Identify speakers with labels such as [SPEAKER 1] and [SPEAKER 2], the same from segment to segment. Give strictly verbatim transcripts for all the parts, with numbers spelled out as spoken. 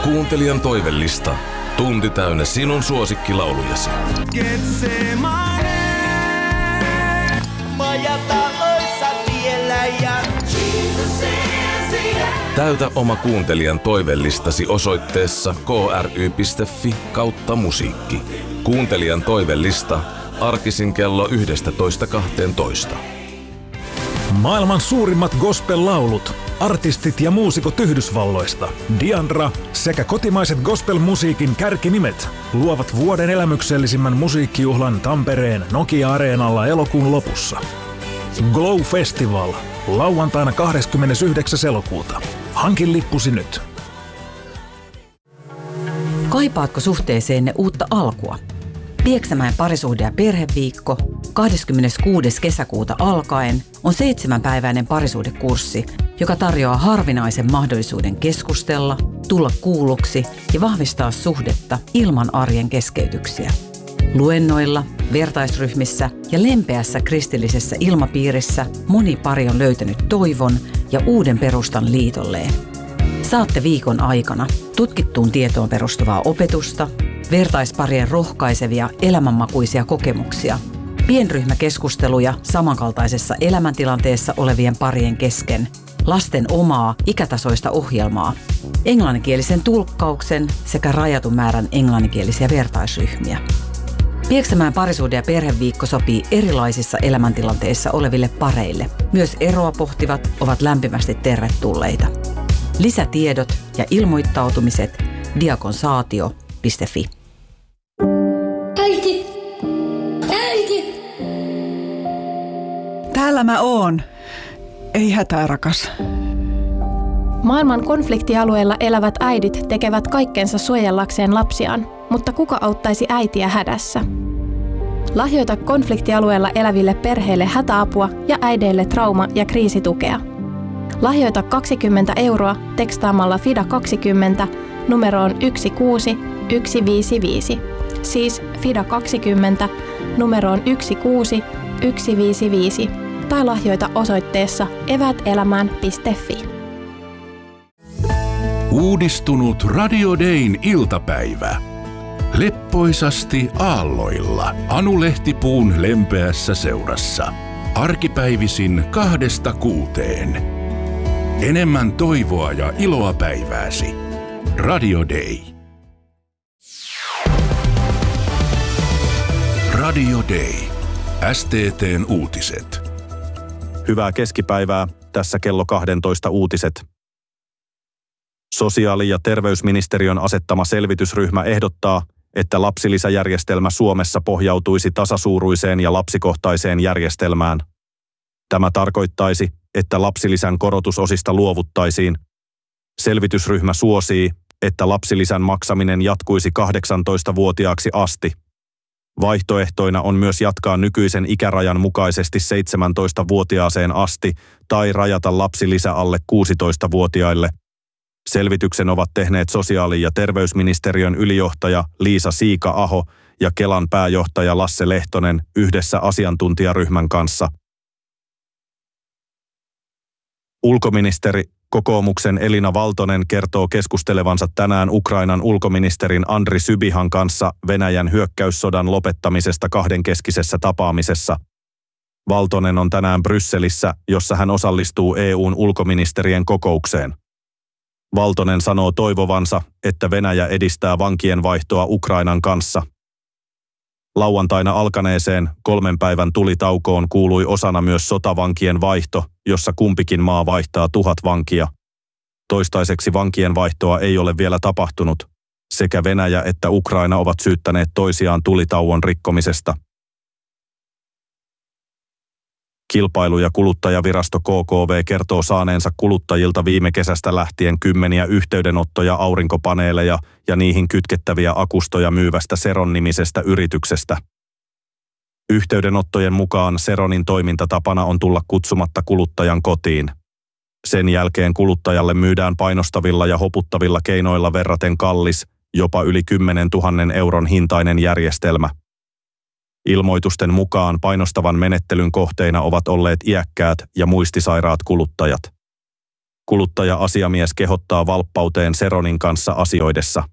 [SPEAKER 1] Kuuntelijan toivellista. Tunti täynnä sinun suosikkilaulujasi.
[SPEAKER 2] Getsemane, majataloissa tiellä ja
[SPEAKER 1] Täytä oma kuuntelijan toivellistasi osoitteessa k r y piste f i kautta musiikki. Kuuntelijan toivellista arkisin kello yksitoista kaksitoista.
[SPEAKER 3] Maailman suurimmat gospel-laulut, artistit ja muusikot Yhdysvalloista, Diandra sekä kotimaiset gospel-musiikin kärkinimet luovat vuoden elämyksellisimmän musiikkijuhlan Tampereen Nokia-areenalla elokuun lopussa. Glow Festival, lauantaina kahdeskymmenesyhdeksäs elokuuta. Hankin lippusi nyt.
[SPEAKER 4] Kaipaatko suhteeseenne uutta alkua? Pieksämäen parisuhde- ja perheviikko kahdeskymmeneskuudes kesäkuuta alkaen on seitsemänpäiväinen parisuhdekurssi, joka tarjoaa harvinaisen mahdollisuuden keskustella, tulla kuulluksi ja vahvistaa suhdetta ilman arjen keskeytyksiä. Luennoilla, vertaisryhmissä ja lempeässä kristillisessä ilmapiirissä moni pari on löytänyt toivon ja uuden perustan liitolleen. Saatte viikon aikana tutkittuun tietoon perustuvaa opetusta, vertaisparien rohkaisevia elämänmakuisia kokemuksia, pienryhmäkeskusteluja samankaltaisessa elämäntilanteessa olevien parien kesken, lasten omaa ikätasoista ohjelmaa, englanninkielisen tulkkauksen sekä rajatun määrän englanninkielisiä vertaisryhmiä. Pieksämäen parisuhde- ja perheviikko sopii erilaisissa elämäntilanteissa oleville pareille. Myös eroa pohtivat ovat lämpimästi tervetulleita. Lisätiedot ja ilmoittautumiset diakonsaatio piste f i.
[SPEAKER 5] Äiti! Äiti!
[SPEAKER 6] Täällä mä oon. Ei hätää, rakas.
[SPEAKER 7] Maailman konfliktialueella elävät äidit tekevät kaikkensa suojellakseen lapsiaan, mutta kuka auttaisi äitiä hädässä? Lahjoita konfliktialueella eläville perheille hätäapua ja äideille trauma- ja kriisitukea. Lahjoita kaksikymmentä euroa tekstaamalla FIDA kaksikymmentä numeroon yksi kuusi yksi viisi viisi. Siis FIDA kaksikymmentä numeroon yksi kuusi yksi viisi viisi. Tai lahjoita osoitteessa evätelämään piste f i.
[SPEAKER 8] Uudistunut Radio Dayn iltapäivä. Leppoisasti aalloilla Anu Lehtipuun lempeässä seurassa. Arkipäivisin kahdesta kuuteen. Enemmän toivoa ja iloa päivääsi. Radio Day. Radio Day. S T T:n uutiset.
[SPEAKER 9] Hyvää keskipäivää. Tässä kello kaksitoista uutiset. Sosiaali- ja terveysministeriön asettama selvitysryhmä ehdottaa, että lapsilisäjärjestelmä Suomessa pohjautuisi tasasuuruiseen ja lapsikohtaiseen järjestelmään. Tämä tarkoittaisi, että lapsilisän korotusosista luovuttaisiin. Selvitysryhmä suosii, että lapsilisän maksaminen jatkuisi kahdeksantoistavuotiaaksi asti. Vaihtoehtoina on myös jatkaa nykyisen ikärajan mukaisesti seitsemäntoistavuotiaaseen asti tai rajata lapsilisä alle kuusitoistavuotiaille. Selvityksen ovat tehneet sosiaali- ja terveysministeriön ylijohtaja Liisa Siika-Aho ja Kelan pääjohtaja Lasse Lehtonen yhdessä asiantuntijaryhmän kanssa. Ulkoministeri, kokoomuksen Elina Valtonen kertoo keskustelevansa tänään Ukrainan ulkoministerin Andri Sybihan kanssa Venäjän hyökkäyssodan lopettamisesta kahdenkeskisessä tapaamisessa. Valtonen on tänään Brysselissä, jossa hän osallistuu E U:n ulkoministerien kokoukseen. Valtonen sanoo toivovansa, että Venäjä edistää vankien vaihtoa Ukrainan kanssa. Lauantaina alkaneeseen kolmen päivän tulitaukoon kuului osana myös sotavankien vaihto, jossa kumpikin maa vaihtaa tuhat vankia. Toistaiseksi vankien vaihtoa ei ole vielä tapahtunut. Sekä Venäjä että Ukraina ovat syyttäneet toisiaan tulitauon rikkomisesta. Kilpailu- ja kuluttajavirasto K K V kertoo saaneensa kuluttajilta viime kesästä lähtien kymmeniä yhteydenottoja aurinkopaneeleja ja niihin kytkettäviä akustoja myyvästä Seron-nimisestä yrityksestä. Yhteydenottojen mukaan Seronin toimintatapana on tulla kutsumatta kuluttajan kotiin. Sen jälkeen kuluttajalle myydään painostavilla ja hoputtavilla keinoilla verraten kallis, jopa yli kymmenen tuhannen euron hintainen järjestelmä. Ilmoitusten mukaan painostavan menettelyn kohteina ovat olleet iäkkäät ja muistisairaat kuluttajat. Kuluttaja-asiamies kehottaa valppauteen Seronin kanssa asioidessa.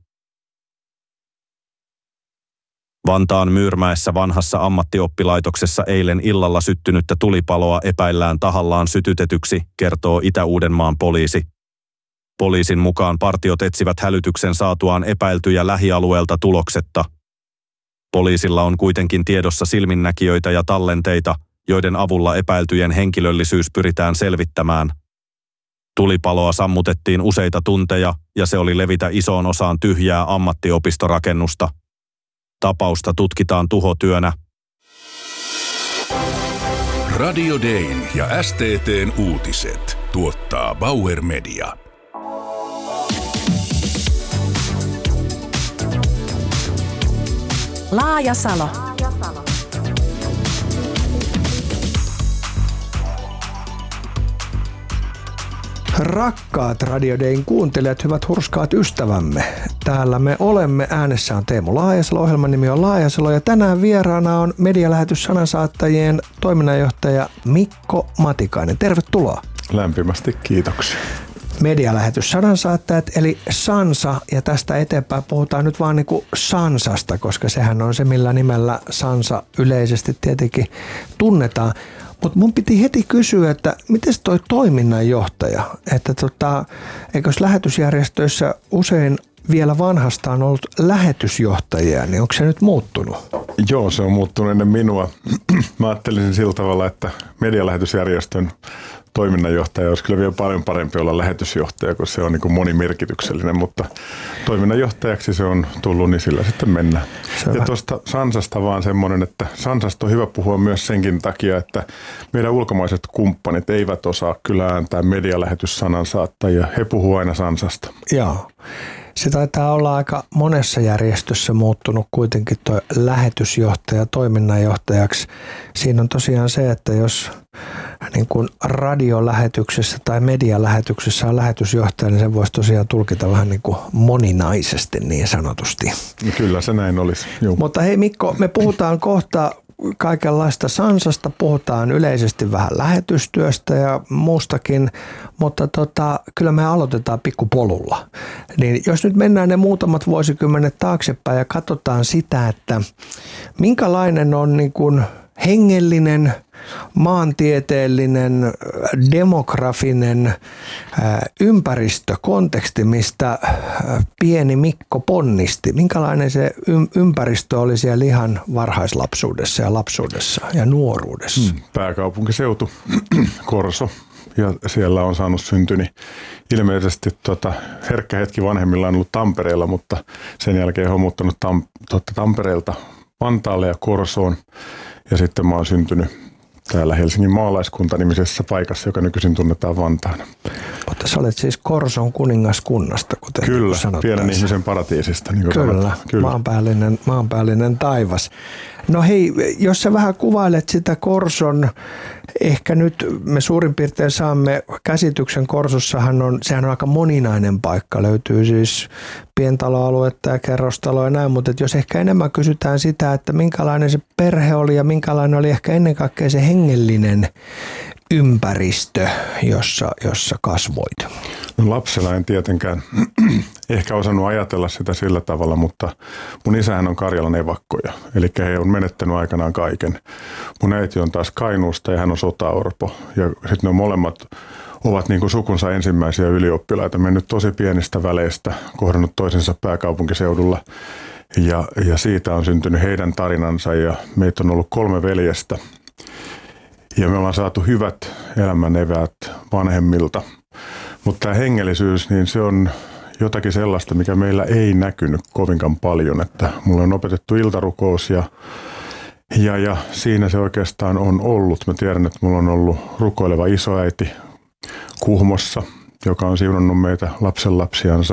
[SPEAKER 9] Vantaan Myyrmäessä vanhassa ammattioppilaitoksessa eilen illalla syttynyttä tulipaloa epäillään tahallaan sytytetyksi, kertoo Itä-Uudenmaan poliisi. Poliisin mukaan partiot etsivät hälytyksen saatuaan epäiltyjä lähialueelta tuloksetta. Poliisilla on kuitenkin tiedossa silminnäkijöitä ja tallenteita, joiden avulla epäiltyjen henkilöllisyys pyritään selvittämään. Tulipaloa sammutettiin useita tunteja ja se oli levitä isoon osaan tyhjää ammattiopistorakennusta. Tapausta tutkitaan tuhotyönä.
[SPEAKER 8] Radio Dayn ja S T T:n uutiset tuottaa Bauer Media.
[SPEAKER 10] Laajasalo.
[SPEAKER 11] Rakkaat Radio Dayn kuuntelijat, hyvät hurskaat ystävämme. Täällä me olemme. Äänessä on Teemu Laajasalo, ohjelman nimi on Laajasalo ja tänään vieraana on medialähetys Sanansaattajien toiminnanjohtaja Mikko Matikainen. Tervetuloa.
[SPEAKER 12] Lämpimästi kiitoksia.
[SPEAKER 11] Medialähetys Sanansaattajat eli Sansa ja tästä eteenpäin puhutaan nyt vaan niin kuin Sansasta, koska sehän on se millä nimellä Sansa yleisesti tietenkin tunnetaan. Mutta mun piti heti kysyä, että miten toi toiminnanjohtaja, että tota, eikös lähetysjärjestöissä usein vielä vanhasta on ollut lähetysjohtajia, niin onko se nyt muuttunut?
[SPEAKER 12] Joo, se on muuttunut ennen minua. Mä ajattelisin sillä tavalla, että medialähetysjärjestön toiminnanjohtaja olisi kyllä vielä paljon parempi olla lähetysjohtaja, kun se on niin kuin monimerkityksellinen, mutta toiminnanjohtajaksi se on tullut, niin sillä sitten mennään. Se ja tuosta Sansasta vaan semmoinen, että Sansasta on hyvä puhua myös senkin takia, että meidän ulkomaiset kumppanit eivät osaa kyllä ääntää medialähetyssanansaattajia. He puhuu aina Sansasta.
[SPEAKER 11] Joo. Se taitaa olla aika monessa järjestössä muuttunut kuitenkin tuo lähetysjohtaja toiminnanjohtajaksi. Siinä on tosiaan se, että jos niin kuin radiolähetyksessä tai medialähetyksessä on lähetysjohtaja, niin sen voisi tosiaan tulkita vähän niin kuin moninaisesti niin sanotusti.
[SPEAKER 12] Kyllä se näin olisi. Juu.
[SPEAKER 11] Mutta hei Mikko, me puhutaan kohta kaikenlaista Sansasta, puhutaan yleisesti vähän lähetystyöstä ja muustakin, mutta tota, kyllä me aloitetaan pikkupolulla. Niin jos nyt mennään ne muutamat vuosikymmenet taaksepäin ja katsotaan sitä, että minkälainen on niin kuin hengellinen, maantieteellinen, demografinen ympäristökonteksti, mistä pieni Mikko ponnisti. Minkälainen se ympäristö oli siellä ihan varhaislapsuudessa ja lapsuudessa ja nuoruudessa?
[SPEAKER 12] Hmm, pääkaupunkiseutu, Korso, ja siellä on saanut syntyni. Ilmeisesti tota, herkkä hetki vanhemmilla on ollut Tampereella, mutta sen jälkeen he on muuttanut tam, totta, Tampereelta Vantaalle ja Korsoon. Ja sitten mä oon syntynyt täällä Helsingin maalaiskunta-nimisessä paikassa, joka nykyisin tunnetaan Vantaana.
[SPEAKER 11] Mutta sä olet siis Korson kuningaskunnasta, kuten
[SPEAKER 12] Kyllä, pienen ihmisen paratiisista. Niin
[SPEAKER 11] Kyllä, Kyllä. Maanpäällinen, maanpäällinen taivas. No hei, jos sä vähän kuvailet sitä Korson, ehkä nyt me suurin piirtein saamme käsityksen. Korsossahan on, sehän on aika moninainen paikka, löytyy siis pientaloaluetta ja kerrostaloa ja näin, mutta jos ehkä enemmän kysytään sitä, että minkälainen se perhe oli ja minkälainen oli ehkä ennen kaikkea se hengellinen ympäristö, jossa, jossa kasvoit?
[SPEAKER 12] No lapsena en tietenkään ehkä osannut ajatella sitä sillä tavalla, mutta mun isähän on Karjalan evakkoja, eli he on menettänyt aikanaan kaiken. Mun äiti on taas Kainuusta ja hän on sotaorpo, ja sitten ne molemmat ovat niin kuin sukunsa ensimmäisiä ylioppilaita, mennyt tosi pienistä väleistä, kohdannut toisensa pääkaupunkiseudulla, ja, ja siitä on syntynyt heidän tarinansa, ja meitä on ollut kolme veljestä. Ja me ollaan saatu hyvät elämän eväät vanhemmilta. Mutta tämä hengellisyys, niin se on jotakin sellaista, mikä meillä ei näkynyt kovinkaan paljon. Että mulla on opetettu iltarukous ja, ja, ja siinä se oikeastaan on ollut. Mä tiedän, että mulla on ollut rukoileva isoäiti Kuhmossa, joka on siunannut meitä lapsenlapsiansa.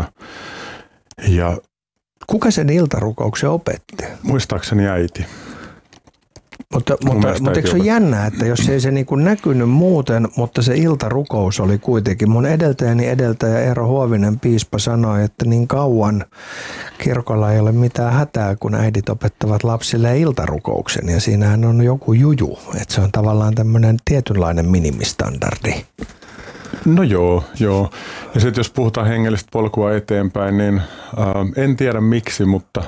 [SPEAKER 12] Ja
[SPEAKER 11] kuka sen iltarukouksen opetti?
[SPEAKER 12] Muistaakseni äiti.
[SPEAKER 11] Mutta, mutta, mutta eikö se ole jännää, että jos ei se niin kuin näkynyt muuten, mutta se iltarukous oli kuitenkin. Mun edeltäjäni edeltäjä Eero Huovinen piispa sanoi, että niin kauan kirkolla ei ole mitään hätää, kun äidit opettavat lapsille iltarukouksen. Ja siinähän on joku juju, että se on tavallaan tämmöinen tietynlainen minimistandardi.
[SPEAKER 12] No joo, joo. Ja sitten jos puhutaan hengellistä polkua eteenpäin, niin ää, en tiedä miksi, mutta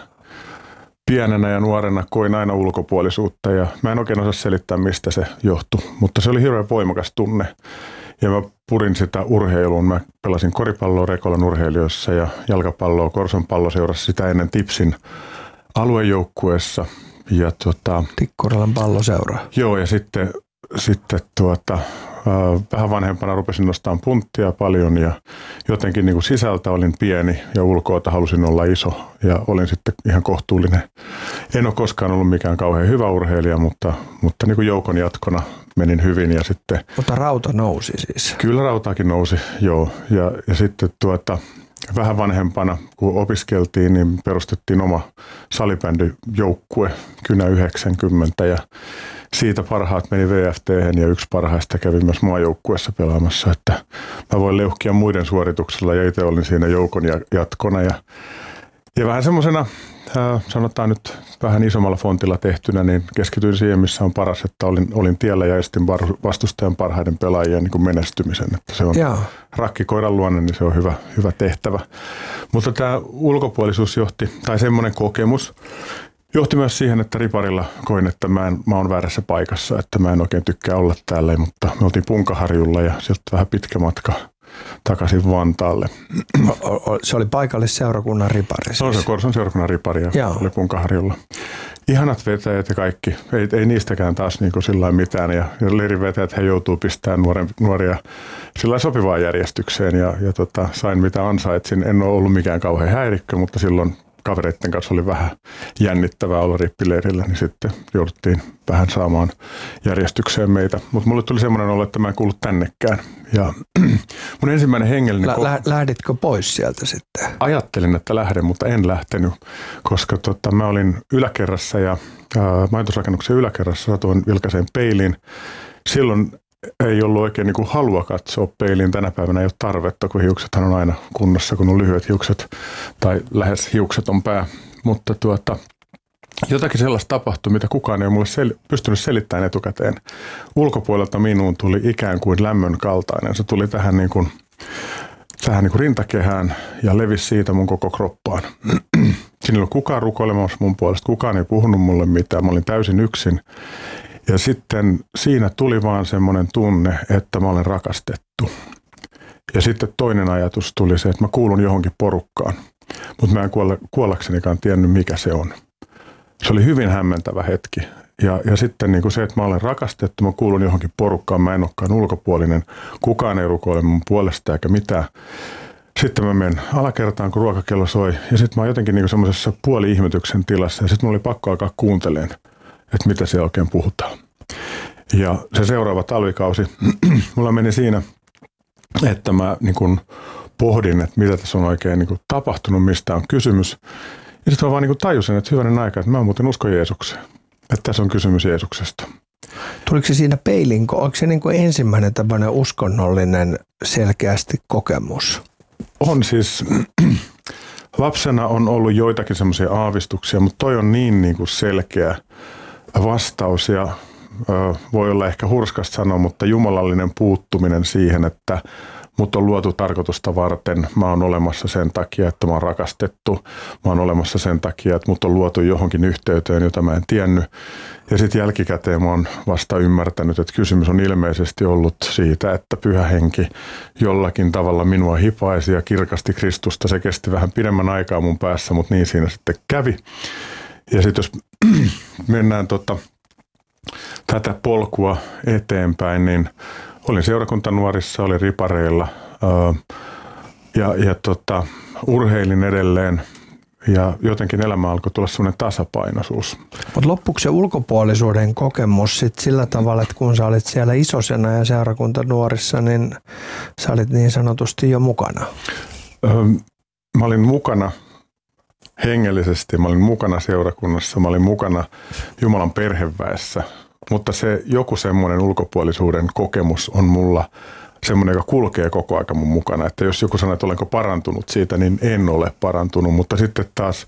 [SPEAKER 12] pienenä ja nuorena koin aina ulkopuolisuutta ja mä en oikein osaa selittää, mistä se johtui, mutta se oli hirveän voimakas tunne. Ja mä purin sitä urheiluun. Mä pelasin koripalloa Rekolan urheilijoissa ja jalkapalloa Korson palloseurassa sitä ennen Tipsin aluejoukkueessa. Ja tuota,
[SPEAKER 11] Tikkurilan palloseura.
[SPEAKER 12] Joo, ja sitten, sitten tuota, äh, vähän vanhempana rupesin nostamaan punttia paljon ja jotenkin niin kuin sisältä olin pieni ja ulkoota halusin olla iso ja olin sitten ihan kohtuullinen. En ole koskaan ollut mikään kauhean hyvä urheilija, mutta, mutta niin kuin joukon jatkona menin hyvin ja sitten...
[SPEAKER 11] Mutta rauta nousi siis.
[SPEAKER 12] Kyllä rautaakin nousi, joo. Ja, ja sitten tuota, vähän vanhempana, kun opiskeltiin, niin perustettiin oma salibändijoukkue Kynä yhdeksänkymmentä ja siitä parhaat meni V F T:hen ja yksi parhaista kävi myös maajoukkueessa pelaamassa, että mä voin leuhkia muiden suorituksella ja itse olin siinä joukon jatkona ja, ja vähän semmoisena, sanotaan nyt vähän isommalla fontilla tehtynä, niin keskityin siihen, missä on paras, että olin, olin tiellä ja estin vastustajan parhaiden pelaajien niin kuin menestymisen. Että se on Jaa. rakkikoiran luonne, niin se on hyvä, hyvä tehtävä. Mutta tämä ulkopuolisuus johti, tai semmoinen kokemus, johti myös siihen, että riparilla koin, että mä, en, mä oon väärässä paikassa, että mä en oikein tykkää olla täällä, mutta me oltiin Punkaharjulla ja sieltä vähän pitkä matka takaisin Vantaalle.
[SPEAKER 11] Se oli paikallisseurakunnan ripari siis.
[SPEAKER 12] Se on se Korson seurakunnan ripari ja oli Punkaharjulla. Ihanat vetäjät ja kaikki. Ei, ei niistäkään taas niin kuin sillä mitään. Ja, ja leirivetäjät he joutuu pistämään nuoren, nuoria sillä sopivaan järjestykseen. Ja, ja tota, sain mitä ansaitsin. En ole ollut mikään kauhean häirikkö, mutta silloin kavereiden kanssa oli vähän jännittävää olla rippileirillä, niin sitten jouduttiin vähän saamaan järjestykseen meitä. Mutta mulle tuli semmoinen olo, että mä en kuulu tännekään. Ja mun ensimmäinen hengellinen...
[SPEAKER 11] Lä- lä- lähditkö pois sieltä sitten?
[SPEAKER 12] Ajattelin, että lähden, mutta en lähtenyt, koska tota, mä olin yläkerrassa ja ää, majoitusrakennuksen yläkerrassa satuin vilkaiseen peiliin. Silloin ei ollut oikein niin kuin halua katsoa peiliin. Tänä päivänä ei ole tarvetta, kun hiuksethan on aina kunnossa, kun on lyhyet hiukset tai lähes hiukset on pää. Mutta tuota, jotakin sellaista tapahtui, mitä kukaan ei ole mulle sel- pystynyt selittämään etukäteen. Ulkopuolelta minuun tuli ikään kuin lämmön kaltainen. Se tuli tähän, niin kuin, tähän niin kuin rintakehään ja levisi siitä mun koko kroppaan. Siinä ei ollut kukaan rukoilemassa mun puolesta. Kukaan ei puhunut mulle mitään. Mä olin täysin yksin. Ja sitten siinä tuli vaan semmoinen tunne, että mä olen rakastettu. Ja sitten toinen ajatus tuli se, että mä kuulun johonkin porukkaan, mutta mä en kuolla, kuollaksenikaan tiennyt, mikä se on. Se oli hyvin hämmentävä hetki. Ja, ja sitten niin kuin se, että mä olen rakastettu, mä kuulun johonkin porukkaan, mä en olekaan ulkopuolinen, kukaan ei rukoile mun puolesta eikä mitään. Sitten mä menen alakertaan, kun ruokakello soi, ja sitten mä oon jotenkin niin semmoisessa puoli-ihmetyksen tilassa, ja sitten mulla oli pakko alkaa kuuntelemaan, että mitä siellä oikein puhutaan. Ja se seuraava talvikausi, mulla meni siinä, että mä niin kuin pohdin, että mitä tässä on oikein niin kuin tapahtunut, mistä on kysymys. Ja sitten mä vaan niin kuin tajusin, että hyvänen aika, että mä muuten uskon Jeesukseen. Että tässä on kysymys Jeesuksesta.
[SPEAKER 11] Tuliko se siinä peilin, onko se niin kuin ensimmäinen tämmöinen uskonnollinen selkeästi kokemus?
[SPEAKER 12] On siis, lapsena on ollut joitakin semmoisia aavistuksia, mutta toi on niin, niin kuin selkeä vastaus ja ö, voi olla ehkä hurskasta sanoa, mutta jumalallinen puuttuminen siihen, että mut on luotu tarkoitusta varten. Mä oon olemassa sen takia, että mä oon rakastettu. Mä oon olemassa sen takia, että mut on luotu johonkin yhteyteen, jota mä en tiennyt. Ja sitten jälkikäteen mä oon vasta ymmärtänyt, että kysymys on ilmeisesti ollut siitä, että Pyhä Henki jollakin tavalla minua hipaisi ja kirkasti Kristusta. Se kesti vähän pidemmän aikaa mun päässä, mutta niin siinä sitten kävi. Ja sitten jos mennään tota, tätä polkua eteenpäin, niin olin seurakuntanuorissa, olin ripareilla ää, ja, ja tota, urheilin edelleen ja jotenkin elämä alkoi tulla sellainen tasapainoisuus.
[SPEAKER 11] Mutta loppuksi se ulkopuolisuuden kokemus sit sillä tavalla, että kun sä olit siellä isosena ja seurakuntanuorissa, niin sä olit niin sanotusti jo mukana.
[SPEAKER 12] Öö, mä olin mukana hengellisesti, mä olin mukana seurakunnassa, mä olin mukana Jumalan perheväessä. Mutta se joku semmoinen ulkopuolisuuden kokemus on mulla semmoinen, joka kulkee koko aika mun mukana. Että jos joku sanoo, että olenko parantunut siitä, niin en ole parantunut. Mutta sitten taas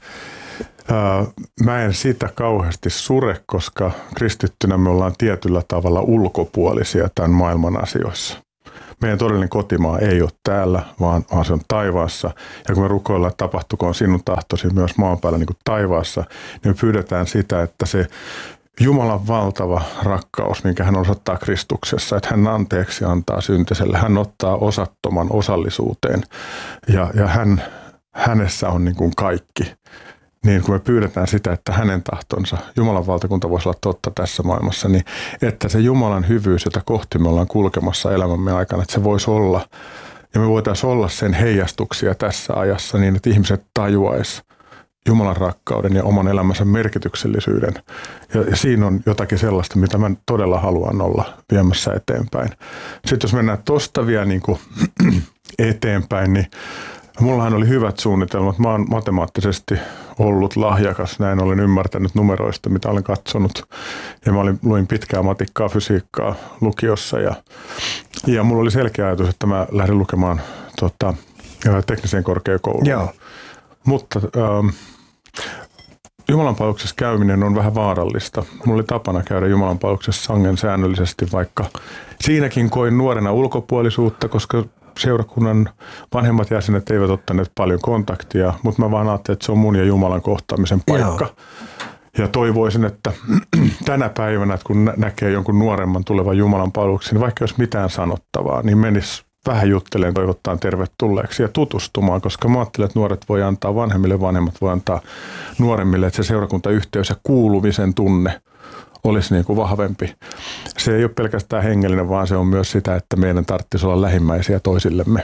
[SPEAKER 12] ää, mä en sitä kauheasti sure, koska kristittynä me ollaan tietyllä tavalla ulkopuolisia tämän maailman asioissa. meidän todellinen kotimaa ei ole täällä, vaan, vaan se on taivaassa. Ja kun me rukoillaan, että tapahtukoon sinun tahtosi myös maan päällä niin kuin taivaassa, niin me pyydetään sitä, että se Jumalan valtava rakkaus, minkä hän osoittaa Kristuksessa, että hän anteeksi antaa syntiselle, hän ottaa osattoman osallisuuteen ja, ja hän, hänessä on niin kuin kaikki. Niin kun me pyydetään sitä, että hänen tahtonsa, Jumalan valtakunta voisi olla totta tässä maailmassa, niin että se Jumalan hyvyys, jota kohti me ollaan kulkemassa elämämme aikana, että se voisi olla, ja me voitaisiin olla sen heijastuksia tässä ajassa niin, että ihmiset tajuaisi Jumalan rakkauden ja oman elämänsä merkityksellisyyden. Ja, ja siinä on jotakin sellaista, mitä mä todella haluan olla viemässä eteenpäin. Sitten jos mennään tosta vielä niin kuin eteenpäin, niin mullahan oli hyvät suunnitelmat. Mä oon matemaattisesti ollut lahjakas, näin olen ymmärtänyt numeroista, mitä olen katsonut. Ja mä olin, luin pitkää matikkaa, fysiikkaa lukiossa ja, ja mulla oli selkeä ajatus, että mä lähdin lukemaan tota, tekniseen korkeakouluun. Joo. Mutta ähm, jumalanpalveluksessa käyminen on vähän vaarallista. Mulla oli tapana käydä jumalanpalveluksessa sangen säännöllisesti, vaikka siinäkin koin nuorena ulkopuolisuutta, koska seurakunnan vanhemmat jäsenet eivät ottaneet paljon kontaktia, mutta mä vaan ajattelin, että se on mun ja Jumalan kohtaamisen paikka. Joo. Ja toivoisin, että tänä päivänä, että kun näkee jonkun nuoremman tulevan jumalanpalveluksen, niin vaikka jos mitään sanottavaa, niin menisi vähän juttelemaan, toivottaan tervetulleeksi ja tutustumaan, koska mä ajattelen, että nuoret voi antaa vanhemmille, vanhemmat voi antaa nuoremmille, että se seurakuntayhteys ja kuulumisen tunne olisi niin kuin vahvempi. Se ei ole pelkästään hengellinen, vaan se on myös sitä, että meidän tarvitsisi olla lähimmäisiä toisillemme.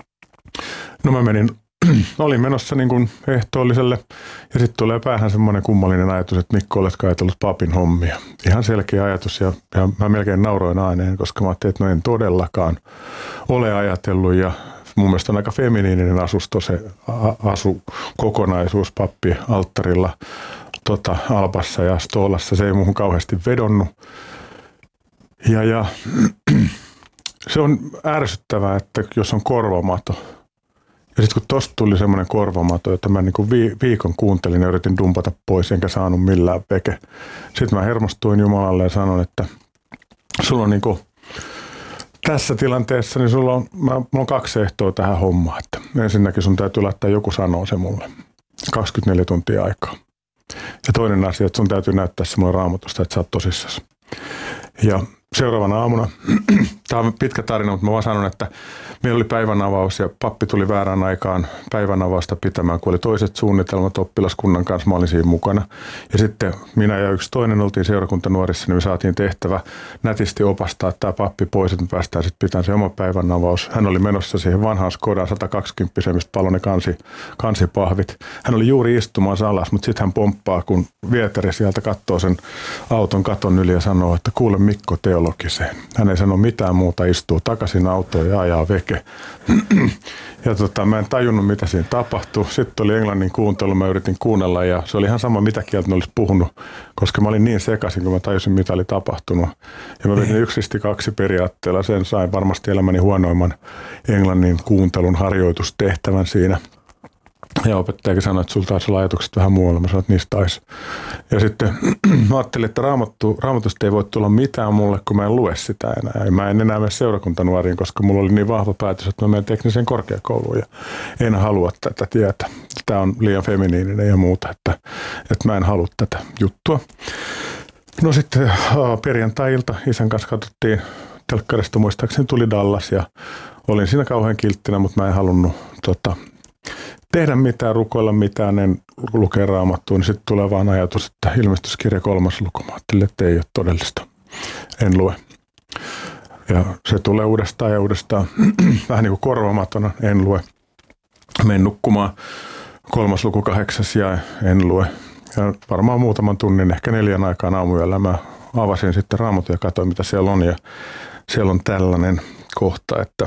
[SPEAKER 12] No mä menin, olin menossa niin kuin ehtoolliselle ja sitten tulee päähän semmoinen kummallinen ajatus, että Mikko, oletko ajatellut papin hommia. Ihan selkeä ajatus ja, ja mä melkein nauroin ääneen, koska mä ajattelin, että no en todellakaan ole ajatellut ja mun mielestä on aika feminiininen asusto se asukokonaisuus pappi alttarilla. Tota, Alpassa ja Stoolassa. Se ei muuhun kauheasti vedonnut. Ja, ja se on ärsyttävää, että jos on korvamato. Ja sitten kun tosta tuli semmoinen korvamato, jota mä niinku viikon kuuntelin ja yritin dumpata pois, enkä saanut millään veke. Sitten mä hermostuin Jumalalle ja sanoin, että sulla on niinku tässä tilanteessa, niin sulla on, mä, mulla on kaksi ehtoa tähän hommaan. Että ensinnäkin sun täytyy laittaa joku sanoo se mulle. kaksikymmentäneljä tuntia aikaa. Ja toinen asia, että sun täytyy näyttää semmoinen raamatusta, että sä oot tosissasi. Ja seuraavana aamuna, tämä on pitkä tarina, mutta mä vaan sanon, että meillä oli päivänavaus ja pappi tuli väärään aikaan päivänavausta pitämään, kun oli toiset suunnitelmat oppilaskunnan kanssa, mä olin siinä mukana. Ja sitten minä ja yksi toinen oltiin seurakuntanuorissa, niin me saatiin tehtävä nätisti opastaa tämä pappi pois, että me päästään sitten pitämään se oma päivänavaus. Hän oli menossa siihen vanhaan Skodan sata kaksikymmentä, mistä paloi ne kansi, kansipahvit. Hän oli juuri istumaan alas, mutta sitten hän pomppaa, kun Vieteri sieltä katsoo sen auton katon yli ja sanoo, että kuule Mikko teologiseen. Hän ei sano mitään muuta, istuu takaisin autoon ja ajaa veke. Ja tota, mä en tajunnut, mitä siinä tapahtui. Sitten oli englannin kuuntelu, mä yritin kuunnella ja se oli ihan sama, mitä kieltä ne olisi puhunut, koska mä olin niin sekaisin, kun mä tajusin, mitä oli tapahtunut. Ja mä vedin yksisti kaksi periaatteella, sen sain varmasti elämäni huonoimman englannin kuuntelun harjoitustehtävän siinä. Ja opettajakin sanoi, että sulla taisi olla ajatukset vähän muualla. Mä sanoin, että niistä taisi. Ja sitten mä ajattelin, että raamattu, raamatusta ei voi tulla mitään mulle, kun mä en lue sitä enää. Ja mä en enää mene seurakuntanuoriin, koska mulla oli niin vahva päätös, että mä menen tekniseen korkeakouluun. Ja en halua tätä tietä. Tämä on liian feminiininen ja muuta, että, että mä en halua tätä juttua. No sitten perjantai-ilta isän kanssa katsottiin telkkarista, muistaakseni tuli Dallas ja olin siinä kauhean kilttinä, mutta mä en halunnut tota, tehdä mitään, rukoilla mitään, en lukea raamattua, niin sitten tulee vaan ajatus, että ilmestyskirja kolmas luku. Mä ajattelin, että ei ole todellista. En lue. Ja se tulee uudestaan ja uudestaan vähän niin kuin korvamatona, en lue. Menen nukkumaan kolmas luku kahdeksas ja en lue. Ja varmaan muutaman tunnin, ehkä neljän aikaan aamuyöllä mä avasin sitten raamatun ja katsoin, mitä siellä on. Ja siellä on tällainen kohta, että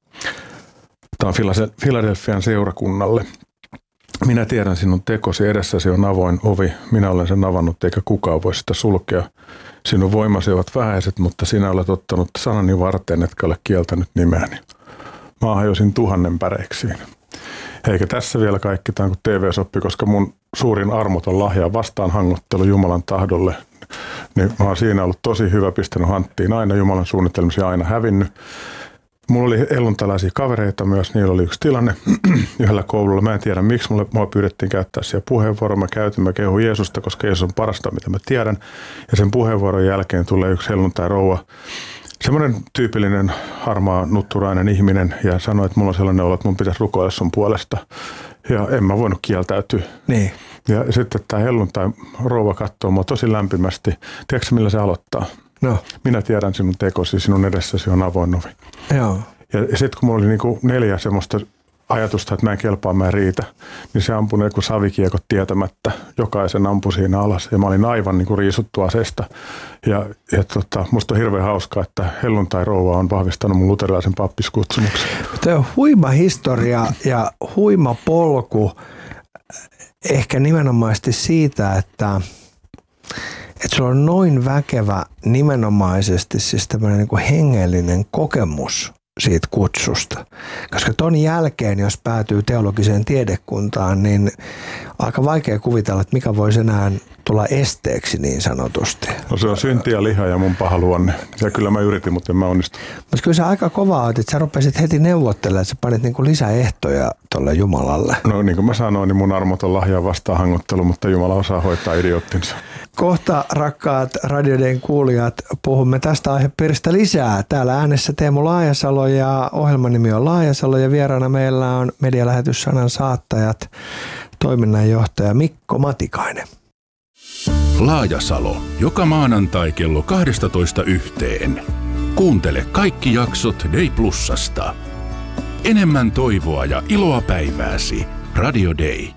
[SPEAKER 12] tämä on Filadelfian seurakunnalle. Minä tiedän sinun tekosi, edessäsi on avoin ovi. Minä olen sen avannut, eikä kukaan voi sitä sulkea. Sinun voimasi ovat vähäiset, mutta sinä olet ottanut sanani varten, etkä ole kieltänyt nimeäni. Mä hajosin tuhannen päreiksiin. Eikä tässä vielä kaikki, tämä on kuin T V-soppi, koska mun suurin armoton lahja vastaan hangottelu Jumalan tahdolle. Niin mä oon siinä ollut tosi hyvä, pistänyt hanttiin aina Jumalan suunnitelmisia, aina hävinnyt. Mulla oli helluntalaisia kavereita myös, niillä oli yksi tilanne yhdellä koululla. Mä en tiedä miksi, mulle, mua pyydettiin käyttää siellä puheenvuoron. Mä käytin, mä kehun Jeesusta, koska Jeesus on parasta, mitä mä tiedän. Ja sen puheenvuoron jälkeen tulee yksi helluntai rouva. Semmoinen tyypillinen harmaa nutturainen ihminen ja sanoi, että mulla on sellainen olo, että mun pitäisi rukoilla sun puolesta. Ja en mä voinut kieltäytyä.
[SPEAKER 11] Niin.
[SPEAKER 12] Ja sitten tämä helluntai rouva katsoo mua tosi lämpimästi. Tiedätkö millä se aloittaa?
[SPEAKER 11] No.
[SPEAKER 12] Minä tiedän sinun tekosi, sinun edessäsi on avoin ovi.
[SPEAKER 11] Joo.
[SPEAKER 12] Ja sitten kun mulla oli niinku neljä semmoista ajatusta, että mä en kelpaa, mä en riitä, niin se ampui ne kuin savikiekot tietämättä. Jokaisen ampui siinä alas ja mä olin aivan niinku riisuttu aseesta. Ja, ja tota, musta on hirveän hauskaa, että helluntai rouva on vahvistanut mun luterilaisen pappiskutsumuksen.
[SPEAKER 11] Tämä on huima historia ja huima polku ehkä nimenomaisesti siitä, että että sulla on noin väkevä nimenomaisesti siis tämmöinen niin kuin hengellinen kokemus siitä kutsusta. Koska ton jälkeen, jos päätyy teologiseen tiedekuntaan, niin aika vaikea kuvitella, että mikä voisi enää tulla esteeksi niin sanotusti.
[SPEAKER 12] No se on synti ja liha ja mun paha luonne. Ja kyllä mä yritin, mutta en mä onnistu.
[SPEAKER 11] Mutta kyllä se aika kovaa on, että sä rupesit heti neuvottelemaan, että sä panit niinku lisäehtoja tolle Jumalalle.
[SPEAKER 12] No niin kuin mä sanoin, niin mun armoton lahja vastaa hangottelu, mutta Jumala osaa hoitaa idioottinsa.
[SPEAKER 11] Kohta, rakkaat Radio Dayn kuulijat, puhumme tästä aihepiiristä lisää. Täällä äänessä Teemu Laajasalo ja ohjelman nimi on Laajasalo ja vieraana meillä on medialähetys Sanan saattajat, toiminnanjohtaja Mikko Matikainen.
[SPEAKER 8] Laajasalo, joka maanantai kello kaksitoista yhteen. Kuuntele kaikki jaksot Day Plusasta. Enemmän toivoa ja iloa päivääsi. Radio Day.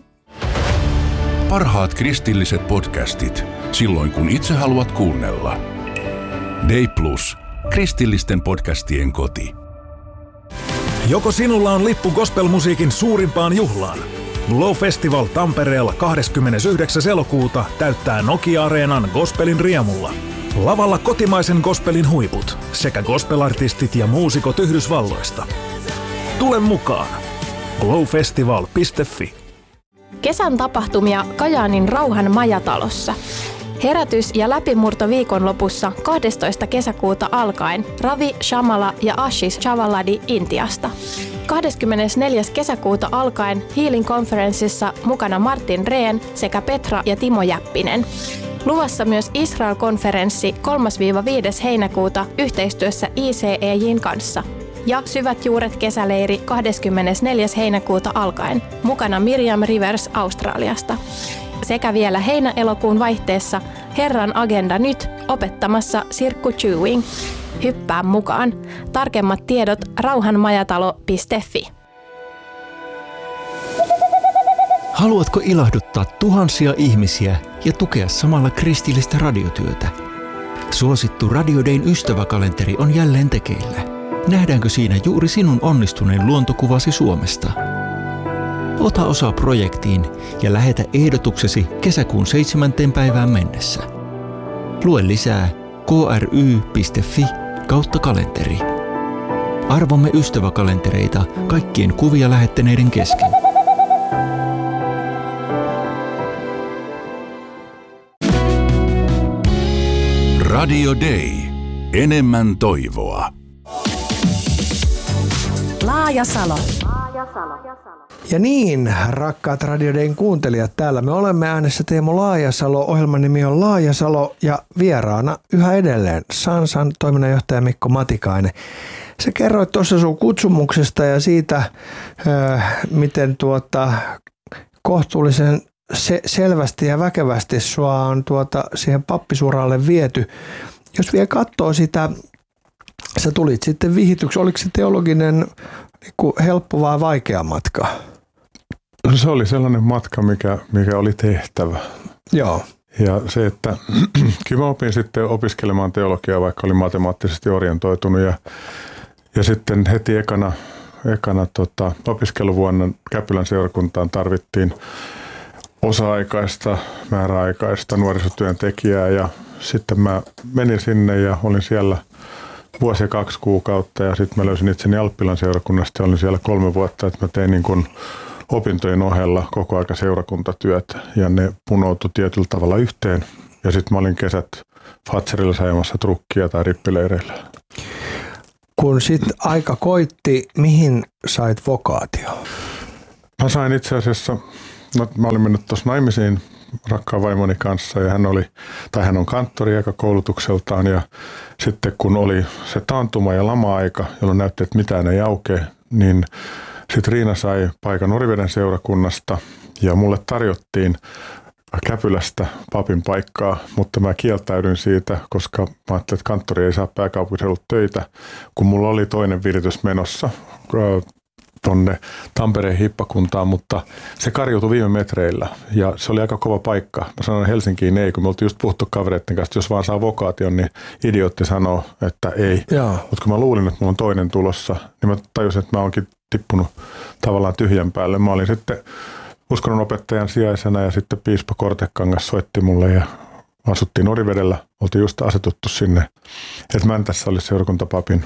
[SPEAKER 8] Parhaat kristilliset podcastit, silloin kun itse haluat kuunnella. Day Plus, kristillisten podcastien koti.
[SPEAKER 3] Joko sinulla on lippu gospelmusiikin suurimpaan juhlaan? Glow Festival Tampereella kahdeskymmenesyhdeksäs elokuuta täyttää Nokia-areenan gospelin riemulla. Lavalla kotimaisen gospelin huiput sekä gospelartistit ja muusikot Yhdysvalloista. Tule mukaan! glowfestival piste fi.
[SPEAKER 7] Kesän tapahtumia Kajaanin Rauhan majatalossa. Herätys- ja läpimurto viikonlopussa kahdestoista kesäkuuta alkaen Ravi Shamala ja Ashish Chavaladi Intiasta. kahdeskymmenesneljäs kesäkuuta alkaen Healing Conferenceissa mukana Martin Rehn sekä Petra ja Timo Jäppinen. Luvassa myös Israel-konferenssi kolmas viides heinäkuuta yhteistyössä I C E J:n kanssa. Ja Syvät juuret kesäleiri kahdeskymmenesneljäs heinäkuuta alkaen, mukana Miriam Rivers Australiasta. Sekä vielä heinä-elokuun vaihteessa Herran agenda nyt opettamassa Sirkku Chewing. Hyppää mukaan. Tarkemmat tiedot rauhanmajatalo piste fi.
[SPEAKER 10] Haluatko ilahduttaa tuhansia ihmisiä ja tukea samalla kristillistä radiotyötä? Suosittu Radio Dayn ystäväkalenteri on jälleen tekeillä. Nähdäänkö siinä juuri sinun onnistuneen luontokuvasi Suomesta? Ota osaa projektiin ja lähetä ehdotuksesi kesäkuun seitsemänteen päivään mennessä. Lue lisää kry piste fi kautta kalenteri. Arvomme ystäväkalentereita kaikkien kuvia lähettäneiden kesken.
[SPEAKER 8] Radio Day. Enemmän toivoa.
[SPEAKER 4] Laajasalo.
[SPEAKER 11] Ja niin, rakkaat Radio Dayn kuuntelijat, täällä me olemme äänessä Teemu Laajasalo. Ohjelman nimi on Laajasalo ja vieraana yhä edelleen Sansan toiminnanjohtaja Mikko Matikainen. Sä kerroit tuossa sun kutsumuksesta ja siitä, miten tuota, kohtuullisen se, selvästi ja väkevästi sua on tuota, siihen pappisuralle viety. Jos vielä katsoo sitä, sä tulit sitten vihityksi. Oliko se teologinen niin kuin helppo vai vaikea matka?
[SPEAKER 12] Se oli sellainen matka, mikä, mikä oli tehtävä.
[SPEAKER 11] Joo.
[SPEAKER 12] Ja se, että kyllä mä opin sitten opiskelemaan teologiaa, vaikka olin matemaattisesti orientoitunut. Ja, ja sitten heti ekana, ekana tota, opiskeluvuonna Käpylän seurakuntaan tarvittiin osa-aikaista, määräaikaista nuorisotyöntekijää. Ja sitten mä menin sinne ja olin siellä vuosi ja kaksi kuukautta. Ja sitten mä löysin itseni Alppilan seurakunnasta ja olin siellä kolme vuotta, että mä tein niin kuin opintojen ohella koko aika seurakuntatyötä ja ne punoutui tietyllä tavalla yhteen. Ja sitten mä olin kesät Fatserilla ajamassa trukkia tai rippileireillä.
[SPEAKER 11] kun sitten aika koitti, mihin sait vokaatio?
[SPEAKER 12] Mä sain itse asiassa, no, mä olin mennyt tuossa naimisiin rakkaan vaimoni kanssa ja hän oli, tai hän on kanttori aika koulutukseltaan ja sitten kun oli se taantuma ja lama-aika, jolloin näytti, että mitään ei aukea, niin sitten Riina sai paikan Oriveden seurakunnasta ja mulle tarjottiin Käpylästä papin paikkaa, mutta mä kieltäydyin siitä, koska mä ajattelin, että kanttori ei saa pääkaupunkiseudulta töitä, kun mulla oli toinen viritys menossa tonne Tampereen hippakuntaan, mutta se karjutui viime metreillä ja se oli aika kova paikka. Mä sanoin Helsinkiin ei, kun me oltiin just puhuttu kavereiden kanssa, että jos vaan saa vokaation, niin idiootti sanoo, että ei. Mutta kun mä luulin, että mulla on toinen tulossa, niin mä tajusin, että mä oonkin tippunut tavallaan tyhjän päälle. Mä olin sitten uskonnonopettajan sijaisena ja sitten piispa Kortekangas soitti mulle ja asuttiin Orivedellä. Oltiin just asetuttu sinne, että Mäntässä olisi seurakuntapapin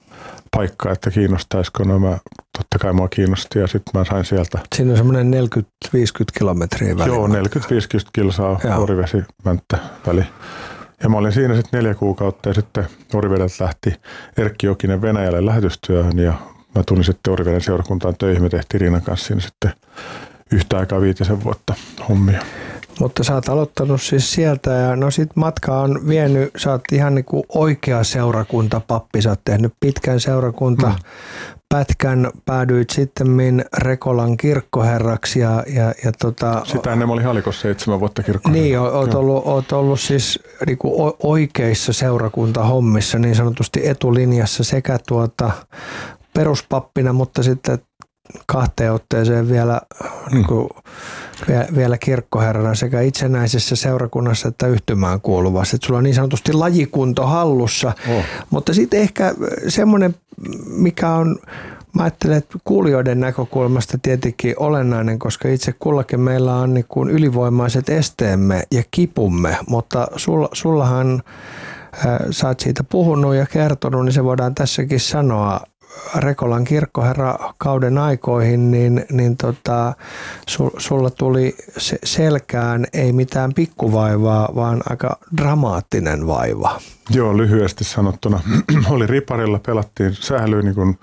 [SPEAKER 12] paikka, että kiinnostaisiko. No mä, totta kai mua kiinnosti ja sitten mä sain sieltä.
[SPEAKER 11] Siinä on semmoinen neljäkymmentä viisikymmentä kilometriä väliin.
[SPEAKER 12] Joo, neljäkymmentä viisikymmentä kilsaa Orivesi-Mänttä-väli. Ja mä olin siinä sitten neljä kuukautta ja sitten Orivedeltä lähti Erkki Jokinen Venäjälle lähetystyöhön ja mä tulin sitten Oriveden seurakuntaan töihin. Me tehtiin Riinan kanssa siinä sitten yhtä aikaa viitisen vuotta hommia.
[SPEAKER 11] Mutta sä oot aloittanut siis sieltä ja no sit matka on vienyt, sä oot ihan niinku oikea seurakuntapappi, sä oot tehnyt pitkän seurakunta mm. pätkän, päädyit sitten Rekolan kirkkoherraksi ja, ja, ja tota...
[SPEAKER 12] Sitä ennen mä olin Halikossa seitsemän vuotta kirkkoherra.
[SPEAKER 11] Niin, oot ollut, oot ollut siis niinku oikeissa seurakuntahommissa niin sanotusti etulinjassa sekä tuota peruspappina, mutta sitten kahteen otteeseen vielä, mm. niin kuin, vielä, vielä kirkkoherrana sekä itsenäisessä seurakunnassa että yhtymään kuuluvassa. Että sulla on niin sanotusti lajikunto hallussa, oh. mutta sitten ehkä semmoinen, mikä on, mä ajattelen, että kuulijoiden näkökulmasta tietenkin olennainen, koska itse kullakin meillä on niin kuin ylivoimaiset esteemme ja kipumme, mutta sulla, sullahan äh, sä oot siitä puhunut ja kertonut, niin se voidaan tässäkin sanoa, Rekolan kirkkoherrakauden aikoihin, niin, niin tota, sul, sulla tuli se, selkään ei mitään pikkuvaivaa, vaan aika dramaattinen vaiva.
[SPEAKER 12] Joo, lyhyesti sanottuna. Oli riparilla, pelattiin sählyä niin kuin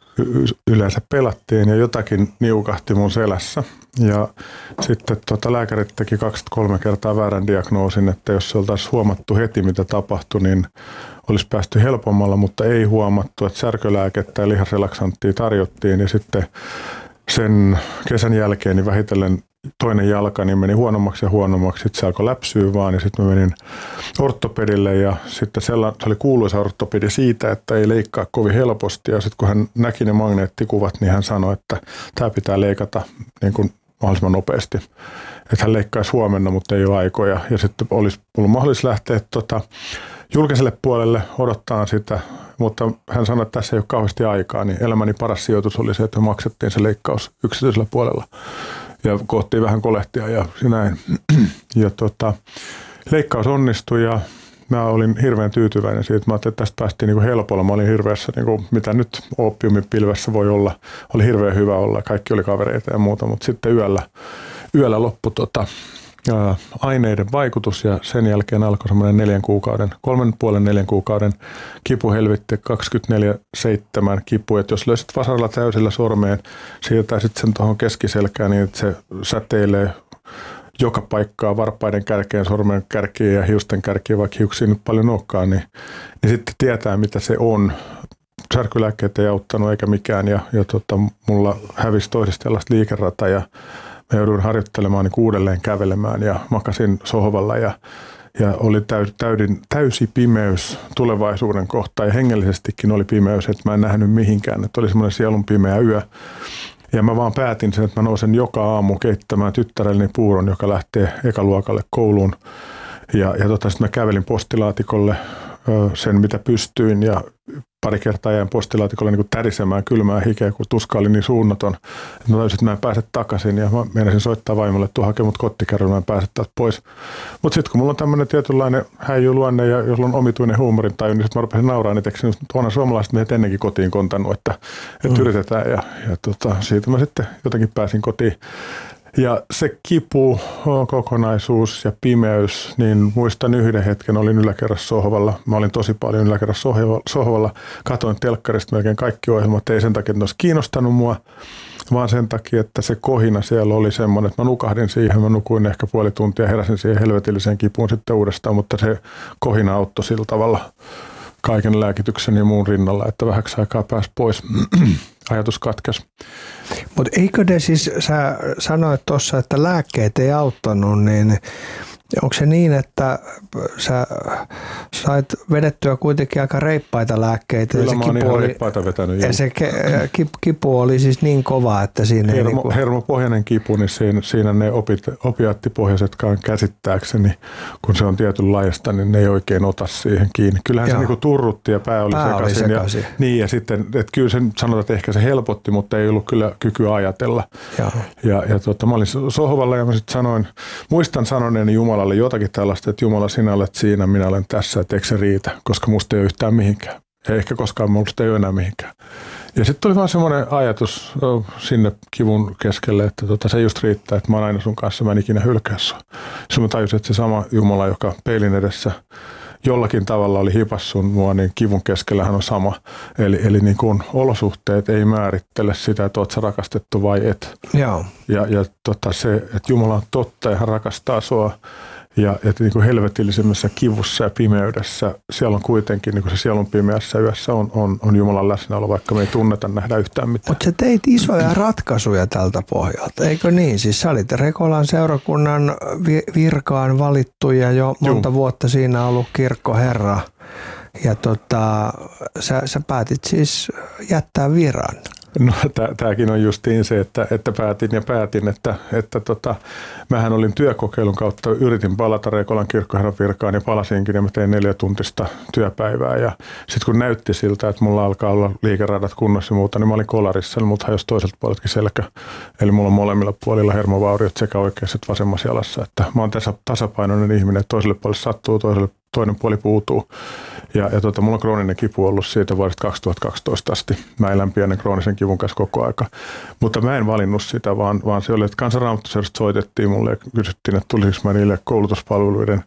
[SPEAKER 12] yleensä pelattiin ja jotakin niukahti mun selässä. Ja sitten tota, lääkärit teki kaksikymmentäkolme kertaa väärän diagnoosin, että jos se oltaisiin huomattu heti mitä tapahtui, niin olisi päästy helpommalla, mutta ei huomattu, että särkölääkettä ja lihasrelaksanttia tarjottiin ja sitten sen kesän jälkeen niin vähitellen toinen jalka niin meni huonommaksi ja huonommaksi, sitten se alkoi läpsyä vaan ja sitten mä menin ortopedille ja sitten se oli kuuluisa ortopedi siitä, että ei leikkaa kovin helposti ja sitten kun hän näki ne magneettikuvat, niin hän sanoi, että tämä pitää leikata niin kuin mahdollisimman nopeasti, että hän leikkaisi huomenna, mutta ei ole aikoja ja sitten olisi ollut mahdollisuus lähteä tota, julkiselle puolelle odottaa sitä, mutta hän sanoi, että tässä ei ole kauheasti aikaa, niin elämäni paras sijoitus oli se, että me maksettiin se leikkaus yksityisellä puolella. Ja kohtiin vähän kolehtia ja näin. Ja tota, leikkaus onnistui ja mä olin hirveän tyytyväinen siitä. Mä ajattelin, että tästä päästiin niin kuin helpolla. Mä olin hirveässä, niin kuin, mitä nyt oopiumin pilvessä voi olla. Oli hirveän hyvä olla. Kaikki oli kavereita ja muuta, mutta sitten yöllä, yöllä loppui tota, ää, aineiden vaikutus ja sen jälkeen alkoi semmoinen neljän kuukauden, kolmen puolen neljän kuukauden kipuhelvitti, kaksikymmentäneljä seitsemän kipu. Että jos löysit vasaralla täysillä sormeen, siirtäisit sen tuohon keskiselkään niin, että se säteilee joka paikkaa varpaiden kärkeen, sormen kärkiin ja hiusten kärkiin, vaikka hiuksia nyt paljon olekaan, niin, niin sitten tietää, mitä se on. Särkylääkkeet ei auttanut eikä mikään ja, ja tota, mulla hävisi toisesta jalasta liikerata ja mä jouduin harjoittelemaan niin uudelleen kävelemään ja makasin sohvalla ja, ja oli täys, täydin, täysi pimeys tulevaisuuden kohtaan ja hengellisestikin oli pimeys, että mä en nähnyt mihinkään, että oli semmoinen sielun pimeä yö. Ja mä vaan päätin sen, että mä nousen joka aamu keittämään tyttärelleni puuron, joka lähtee ekaluokalle kouluun. Ja, ja tota, sitten mä kävelin postilaatikolle ö, sen, mitä pystyin ja pari kertaa jäin postilaatikolle niin kuin tärisemään kylmää hikeä, kun tuska oli niin suunnaton. Että mä tajusin, että mä en pääse takaisin ja mä meinasin soittaa vaimolle, että tuu hakee mut kotikerran, mä en pääse täältä pois. Mutta sitten kun mulla on tämmöinen tietynlainen häijyluonne ja jos on omituinen huumorintaju, niin sitten mä rupesin nauraan itseksi. Tuonne suomalaiset meidät ennenkin kotiin kontannut, että, että mm. yritetään ja, ja tota, siitä mä sitten jotenkin pääsin kotiin. Ja se kipu, kokonaisuus ja pimeys, niin muistan yhden hetken, olin yläkerrassa sohvalla. Mä olin tosi paljon yläkerrassa sohvalla. Katoin telkkarista melkein kaikki ohjelmat, ei sen takia, että ne olisi kiinnostanut mua, vaan sen takia, että se kohina siellä oli semmoinen, että mä nukahdin siihen, mä nukuin ehkä puoli tuntia ja heräsin siihen helvetilliseen kipuun sitten uudestaan, mutta se kohina auttoi sillä tavalla kaiken lääkityksen ja muun rinnalla, että vähäksi aikaa pääsi pois. Ajatus katkesi.
[SPEAKER 11] Mutta eikö ne siis, sä sanoit tuossa, että lääkkeet ei auttanut, niin onko se niin, että sä sait vedettyä kuitenkin aika reippaita lääkkeitä?
[SPEAKER 12] Kyllä
[SPEAKER 11] ja
[SPEAKER 12] mä
[SPEAKER 11] se
[SPEAKER 12] oon
[SPEAKER 11] kipu
[SPEAKER 12] ihan
[SPEAKER 11] oli,
[SPEAKER 12] reippaita vetänyt.
[SPEAKER 11] Ja se ke, kipu oli siis niin kova, että siinä
[SPEAKER 12] Hermo,
[SPEAKER 11] ei niinku...
[SPEAKER 12] hermopohjainen kipu, niin siinä, siinä ne opit, opiaattipohjaisetkaan käsittääkseni, kun se on tietynlaista, niin ne ei oikein ota siihen kiinni. Kyllähän Joo. se niinku turrutti ja pää oli pää sekaisin. Oli sekaisin. Ja, niin ja sitten, että kyllä sen sanotaan, että ehkä se helpotti, mutta ei ollut kyllä kykyä ajatella. Joo. Ja, ja tota, mä olin sohvalla ja mä sitten sanoin, muistan sanoneeni Jumalalle jotakin tällaista, että Jumala, sinä olet siinä, minä olen tässä, että eikö se riitä, koska musta ei ole yhtään mihinkään. Ja ehkä koskaan musta ei ole enää mihinkään. Ja sitten tuli vaan semmoinen ajatus sinne kivun keskelle, että tota, se just riittää, että mä oon aina sun kanssa, mä en ikinä hylkää sua. Sitten mä tajusin, että se sama Jumala, joka peilin edessä jollakin tavalla oli hipassun mua, niin kivun keskellä hän on sama. Eli, eli niin kuin olosuhteet ei määrittele sitä, että oot sä rakastettu vai et.
[SPEAKER 11] Joo.
[SPEAKER 12] Ja, ja tota, se, että Jumala on totta ja hän rakastaa sua. Ja että niin kuin helvetillisemmässä kivussa ja pimeydessä, siellä on kuitenkin, niin kuin se sielun pimeässä yössä on, on, on Jumalan läsnäolo, vaikka me ei tunneta nähdä yhtään mitään.
[SPEAKER 11] Mutta sä teit isoja ratkaisuja tältä pohjalta, eikö niin? Siis sä olit Rekolan seurakunnan virkaan valittu ja jo monta Juh. vuotta siinä ollut kirkkoherra. Ja tota, sä, sä päätit siis jättää viran.
[SPEAKER 12] No tämäkin on justiin se, että, että päätin ja päätin, että, että tota, mähän olin työkokeilun kautta, yritin palata Rekolan kirkkoherran virkaan ja palasinkin ja mä tein neljä tuntista työpäivää ja sitten kun näytti siltä, että mulla alkaa olla liikeradat kunnossa ja muuta, niin mä olin kolarissa, niin multa hajosi toiselta puoleltakin selkä, eli mulla on molemmilla puolilla hermovauriot sekä oikeassa että vasemmassa jalassa, että mä oon tässä tasapainoinen ihminen, että toiselle puolelle sattuu, toiselle toinen puoli puutuu. Ja, ja tota, mulla on krooninen kipu ollut siitä vuodesta kaksituhattakaksitoista asti. Mä elän pienen kroonisen kivun kanssa koko aika. Mutta mä en valinnut sitä, vaan, vaan se oli, että Kansanraamattuseurasta soitettiin mulle ja kysyttiin, että tulisiko mä niille koulutuspalveluiden,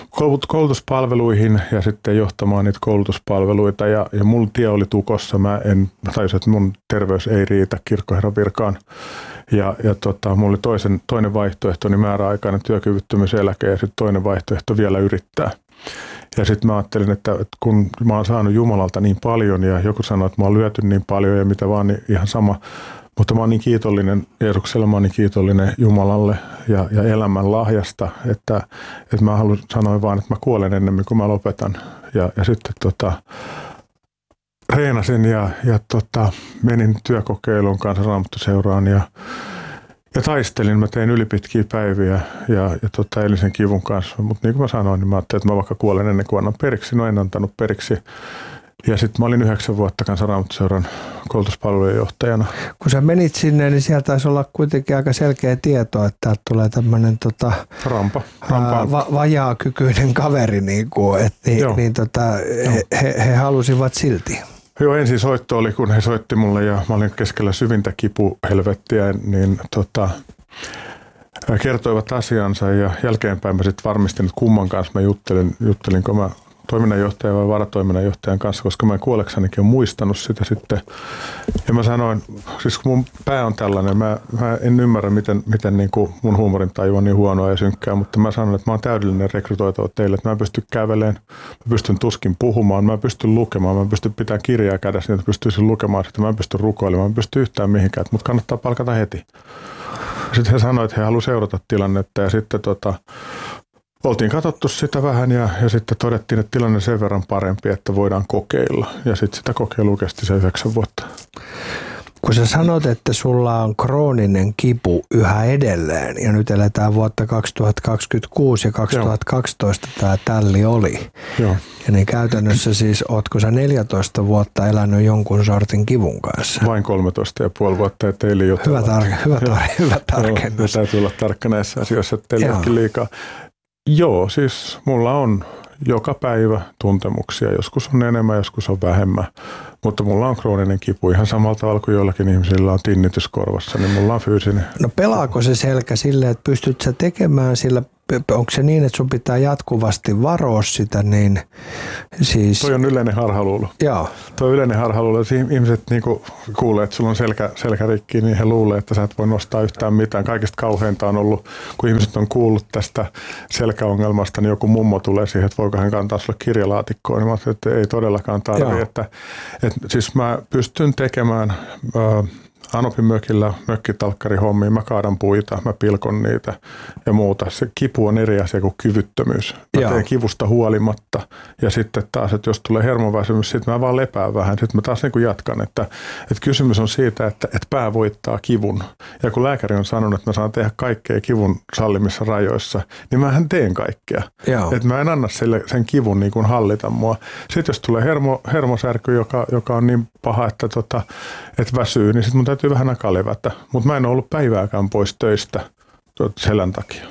[SPEAKER 12] koulutuspalveluihin ja sitten johtamaan niitä koulutuspalveluita. Ja, ja mun tie oli tukossa. Mä en tajusin, että mun terveys ei riitä kirkkoherran virkaan. Ja, ja tota, mulla oli toisen, toinen vaihtoehto, niin määräaikainen työkyvyttömyyseläke ja sitten toinen vaihtoehto vielä yrittää. Ja sitten mä ajattelin, että kun mä oon saanut Jumalalta niin paljon ja joku sanoo, että mä oon lyöty niin paljon ja mitä vaan, niin ihan sama. Mutta mä oon niin kiitollinen Jeesukselle, mä oon niin kiitollinen Jumalalle ja, ja elämän lahjasta, että, että mä haluan sanoa vaan, että mä kuolen ennemmin kuin mä lopetan. Ja, ja sitten tota, reenasin ja, ja tota, menin työkokeiluun Kansanraamattuseuraan ja Ja taistelin, mä tein ylipitkiä päiviä ja, ja tota, elin sen kivun kanssa. Mutta niin kuin mä sanoin, niin mä ajattelin, että mä vaikka kuolen ennen kuin annan periksi. No en antanut periksi. Ja sitten mä olin yhdeksän vuotta Kansanraamattuseuran koulutuspalvelujen johtajana.
[SPEAKER 11] Kun sä menit sinne, niin siellä taisi olla kuitenkin aika selkeä tieto, että täältä tulee tämmöinen tota,
[SPEAKER 12] Rampa. Rampa.
[SPEAKER 11] Va- vajaakykyinen kaveri. Niin kuin, et, niin, niin tota, he, he, he halusivat silti.
[SPEAKER 12] Joo, ensin soitto oli, kun he soitti mulle ja mä olin keskellä syvintä kipuhelvettiä, niin tota, kertoivat asiansa ja jälkeenpäin mä sitten varmistin, että kumman kanssa mä juttelin, juttelinko mä toiminnanjohtajan vai varatoiminnanjohtajan kanssa, koska mä kuoleksanikin olen muistanut sitä sitten. Ja mä sanoin, siis kun mun pää on tällainen, mä, mä en ymmärrä, miten, miten niin kuin mun huumorintaju on niin huonoa ja synkkää, mutta mä sanon, että mä oon täydellinen rekrytoitava teille, että mä pystyn käveleen, mä pystyn tuskin puhumaan, mä pystyn lukemaan, mä pystyn pitämään kirjaa kädessä, niin että pystyisin lukemaan sitä, mä pystyn rukoilemaan, mä pystyn yhtään mihinkään, mutta kannattaa palkata heti. Sitten he sanoivat, että he haluavat seurata tilannetta ja sitten tota, oltiin katsottu sitä vähän ja, ja sitten todettiin, että tilanne on sen verran parempi, että voidaan kokeilla. Ja sitten sitä kokeilua kesti se yhdeksän vuotta.
[SPEAKER 11] Kun sä sanot, että sulla on krooninen kipu yhä edelleen ja nyt eletään vuotta kaksituhattakaksikymmentäkuusi ja kaksituhattakaksitoista tämä tälli oli.
[SPEAKER 12] Joo.
[SPEAKER 11] Ja niin käytännössä siis ootko sä neljätoista vuotta elänyt jonkun sortin kivun kanssa?
[SPEAKER 12] Vain kolmetoista ja puoli vuotta, ettei liian jotain.
[SPEAKER 11] Hyvä, tar- hyvä, tar- hyvä tarkennus.
[SPEAKER 12] Täytyy olla tarkka näissä asioissa, ettei liikaa. Joo, siis mulla on joka päivä tuntemuksia. Joskus on enemmän, joskus on vähemmän. Mutta mulla on krooninen kipu ihan samalla tavalla kuin joillakin ihmisillä on tinnitys korvassa, niin mulla on fyysinen.
[SPEAKER 11] No pelaako se selkä silleen, että pystyt sä tekemään sillä, onko se niin, että sun pitää jatkuvasti varoa sitä, niin siis...
[SPEAKER 12] Toi on yleinen harhaluulo.
[SPEAKER 11] Joo.
[SPEAKER 12] Toi on yleinen harhaluulo. Jos ihmiset niinku kuulee, että sulla on selkä, selkärikki, niin he luulee, että sä et voi nostaa yhtään mitään. Kaikista kauheinta on ollut, kun ihmiset on kuullut tästä selkäongelmasta, niin joku mummo tulee siihen, että voiko hän kantaa sulle kirjalaatikkoon. Niin mä ajattelin, että ei todellakaan tarvitse. Että, että, siis mä pystyn tekemään... Äh, Anopin mökillä mökkitalkkarihommiin, mä kaadan puita, mä pilkon niitä ja muuta. Se kipu on eri asia kuin kyvyttömyys. Mä Joo. teen kivusta huolimatta ja sitten taas, että jos tulee hermoväsymys, sitten mä vaan lepään vähän. Sitten mä taas niin kuin jatkan, että, että kysymys on siitä, että, että pää voittaa kivun. Ja kun lääkäri on sanonut, että mä saan tehdä kaikkea kivun sallimissa rajoissa, niin mähän teen kaikkea. Että mä en anna sille, sen kivun niin kuin hallita mua. Sitten jos tulee hermo, hermosärky, joka, joka on niin paha, että, tota, että väsyy, niin sitten mun täytyy vähän aikaa levätä. Mutta mä en ole ollut päivääkään pois töistä selän takia.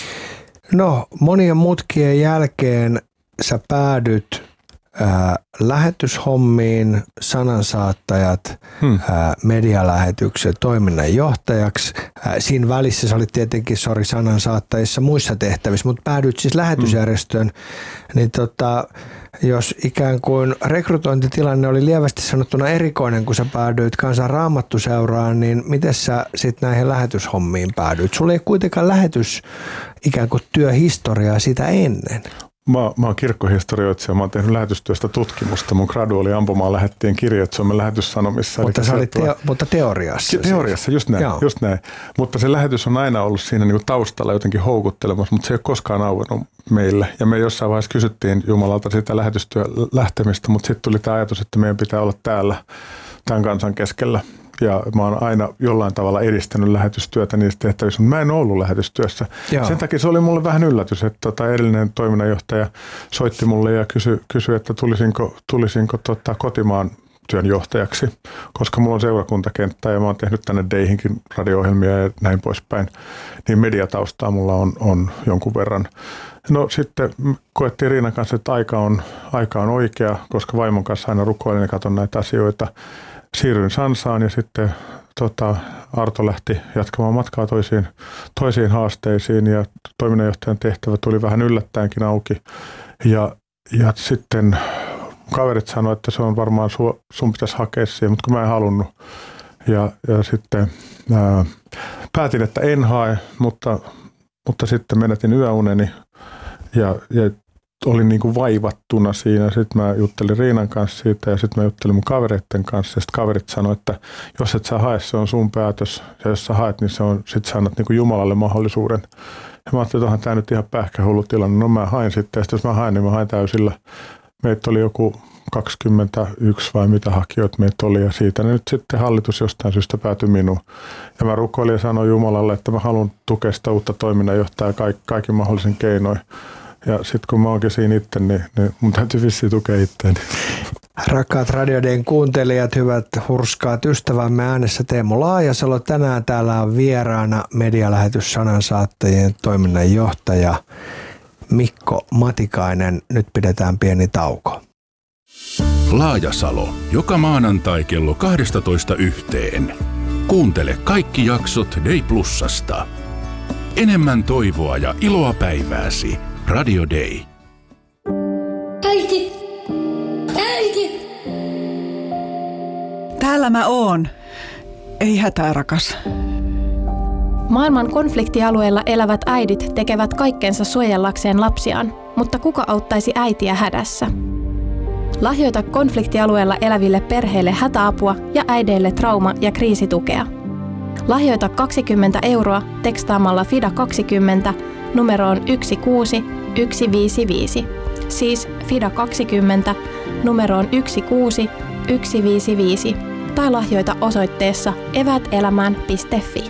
[SPEAKER 11] No, monien mutkien jälkeen sä päädyt ää, lähetyshommiin, sanansaattajat, hmm. ää, medialähetyksen toiminnanjohtajaksi. Ää, siinä välissä sä olit tietenkin, sori, sanansaattajissa muissa tehtävissä, mutta päädyit siis lähetysjärjestöön. Hmm. Niin tota... Jos ikään kuin rekrytointitilanne oli lievästi sanottuna erikoinen, kun sä päädyit Kansan Raamattuseuraan, niin miten sä sitten näihin lähetyshommiin päädyit? Sulla ei kuitenkaan lähetys ikään kuin työhistoriaa sitä ennen.
[SPEAKER 12] Mä, mä oon kirkkohistorioitsija, mä oon tehnyt lähetystyöstä tutkimusta. Mun gradu oli ampumaan lähettiin kirjat Suomen lähetyssanomissa.
[SPEAKER 11] Mutta, sä olit teo, mutta teoriassa.
[SPEAKER 12] Teoriassa, siis. just näin, just näin. Mutta se lähetys on aina ollut siinä niin kuin taustalla jotenkin houkuttelemassa, mutta se ei ole koskaan auennut meille. Ja me jossain vaiheessa kysyttiin Jumalalta sitä lähetystyön lähtemistä, mutta sitten tuli tämä ajatus, että meidän pitää olla täällä tämän kansan keskellä. Ja mä oon aina jollain tavalla edistänyt lähetystyötä niissä tehtävissä, mutta mä en ollut lähetystyössä. Joo. Sen takia se oli mulle vähän yllätys, että tota edellinen toiminnanjohtaja soitti mulle ja kysyi, kysy, että tulisinko, tulisinko tota kotimaan työnjohtajaksi, koska mulla on seurakuntakenttä ja mä oon tehnyt tänne Deihinkin radio-ohjelmia ja näin poispäin. Niin mediataustaa mulla on, on jonkun verran. No sitten koettiin Riinan kanssa, että aika on, aika on oikea, koska vaimon kanssa aina rukoilen ja katson näitä asioita. Siirryin Sansaan ja sitten tota, Arto lähti jatkamaan matkaa toisiin, toisiin haasteisiin ja toiminnanjohtajan tehtävä tuli vähän yllättäenkin auki. Ja, ja sitten kaverit sanoivat, että se on varmaan su, sun pitäisi hakea siihen, mutta kun mä en halunnut. Ja, ja sitten ää, päätin, että en hae, mutta, mutta sitten menetin yöuneni ja, ja olin niin kuin vaivattuna siinä. Sitten mä juttelin Riinan kanssa siitä ja sitten mä juttelin mun kavereiden kanssa. Ja sitten kaverit sanoi, että jos et sä hae, se on sun päätös. Ja jos sä haet, niin se on, sit sä annat niin kuin Jumalalle mahdollisuuden. Ja mä ajattelin, että onhan tää nyt ihan pähkähullu tilanne. No mä hain sitten. Ja sitten jos mä hain, niin mä hain täysillä. Meitä oli joku kaksikymmentäyksi vai mitä hakijoita meitä oli. Ja siitä nyt sitten hallitus jostain syystä päätyi minuun. Ja mä rukoilin ja sanoin Jumalalle, että mä haluan tukea sitä uutta toiminnanjohtajaa kaik, kaikin mahdollisin keinoin. Ja sitten kun mä oonkin siinä itse, niin, niin mun täytyy vissiin tukea itseäni.
[SPEAKER 11] Rakkaat Radio Dayn kuuntelijat, hyvät hurskaat ystävämme, äänessä Teemu Laajasalo. Tänään täällä on vieraana medialähetys sanansaattajien toiminnanjohtaja Mikko Matikainen. Nyt pidetään pieni tauko.
[SPEAKER 8] Laajasalo. Joka maanantai kello kaksitoista yhteen. Kuuntele kaikki jaksot Day Plusasta. Enemmän toivoa ja iloa päivääsi. Radio Day.
[SPEAKER 5] Äiti! Äiti!
[SPEAKER 6] Täällä mä oon. Ei hätää, rakas.
[SPEAKER 7] Maailman konfliktialueella elävät äidit tekevät kaikkensa suojellakseen lapsiaan, mutta kuka auttaisi äitiä hädässä? Lahjoita konfliktialueella eläville perheille hätäapua ja äideille trauma- ja kriisitukea. Lahjoita kaksikymmentä euroa tekstaamalla FIDA kaksikymmentä numeroon yksi kuusi yksi viisi viisi. Siis FIDA kaksikymmentä numeroon yksi kuusi yksi viisi viisi. Tai lahjoita osoitteessa eväätelämään piste fi.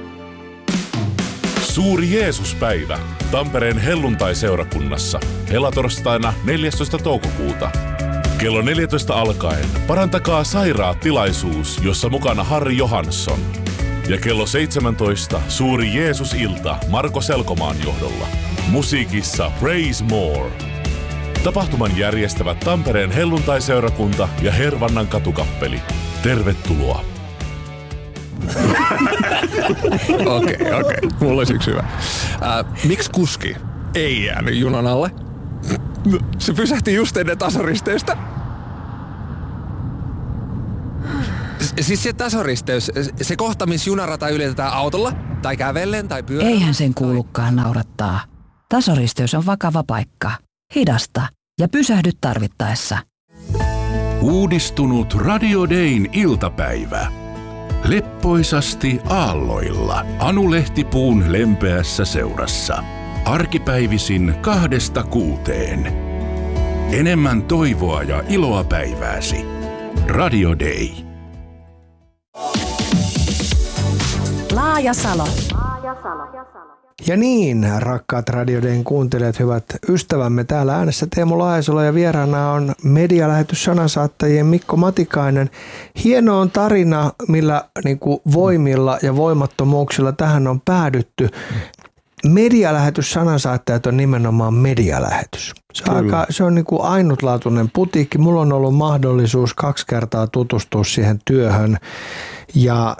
[SPEAKER 13] Suuri Jeesuspäivä Tampereen helluntai-seurakunnassa helatorstaina neljästoista toukokuuta. Kello neljätoista alkaen parantakaa sairaat tilaisuus, jossa mukana Harri Johansson. Ja kello seitsemäntoista suuri Jeesus-ilta Marko Selkomaan johdolla. Musiikissa Praise More. Tapahtuman järjestävät Tampereen helluntaiseurakunta ja Hervannan katukappeli. Tervetuloa.
[SPEAKER 14] Okei, okei. Okay. Mulla olisi yksi hyvä. Äh, miksi kuski ei jäänyt junan alle? Se pysähti just ennen tasoristeystä. Siis se tasoristeys, se kohta, missä junarata ylitetään autolla, tai kävellen, tai pyörällä.
[SPEAKER 15] Eihän sen kuulukaan naurattaa. Tasoristeys on vakava paikka. Hidasta ja pysähdy tarvittaessa.
[SPEAKER 8] Uudistunut Radio Dayn iltapäivä. Leppoisasti aalloilla Anu Lehtipuun lempeässä seurassa. Arkipäivisin kahdesta kuuteen. Enemmän toivoa ja iloa päivääsi. Radio Day.
[SPEAKER 15] Laajasalo.
[SPEAKER 11] Ja niin, rakkaat Radio Dayn kuuntelijat, hyvät ystävämme, täällä äänessä Teemu Laajasalo ja vieraana on medialähetys sanansaattajien Mikko Matikainen. Hieno on tarina, millä niin kuin voimilla ja voimattomuuksilla tähän on päädytty. Medialähetys sanansaattajat on nimenomaan medialähetys. Se on, aika, se on niin kuin ainutlaatuinen putiikki. Mulla on ollut mahdollisuus kaksi kertaa tutustua siihen työhön ja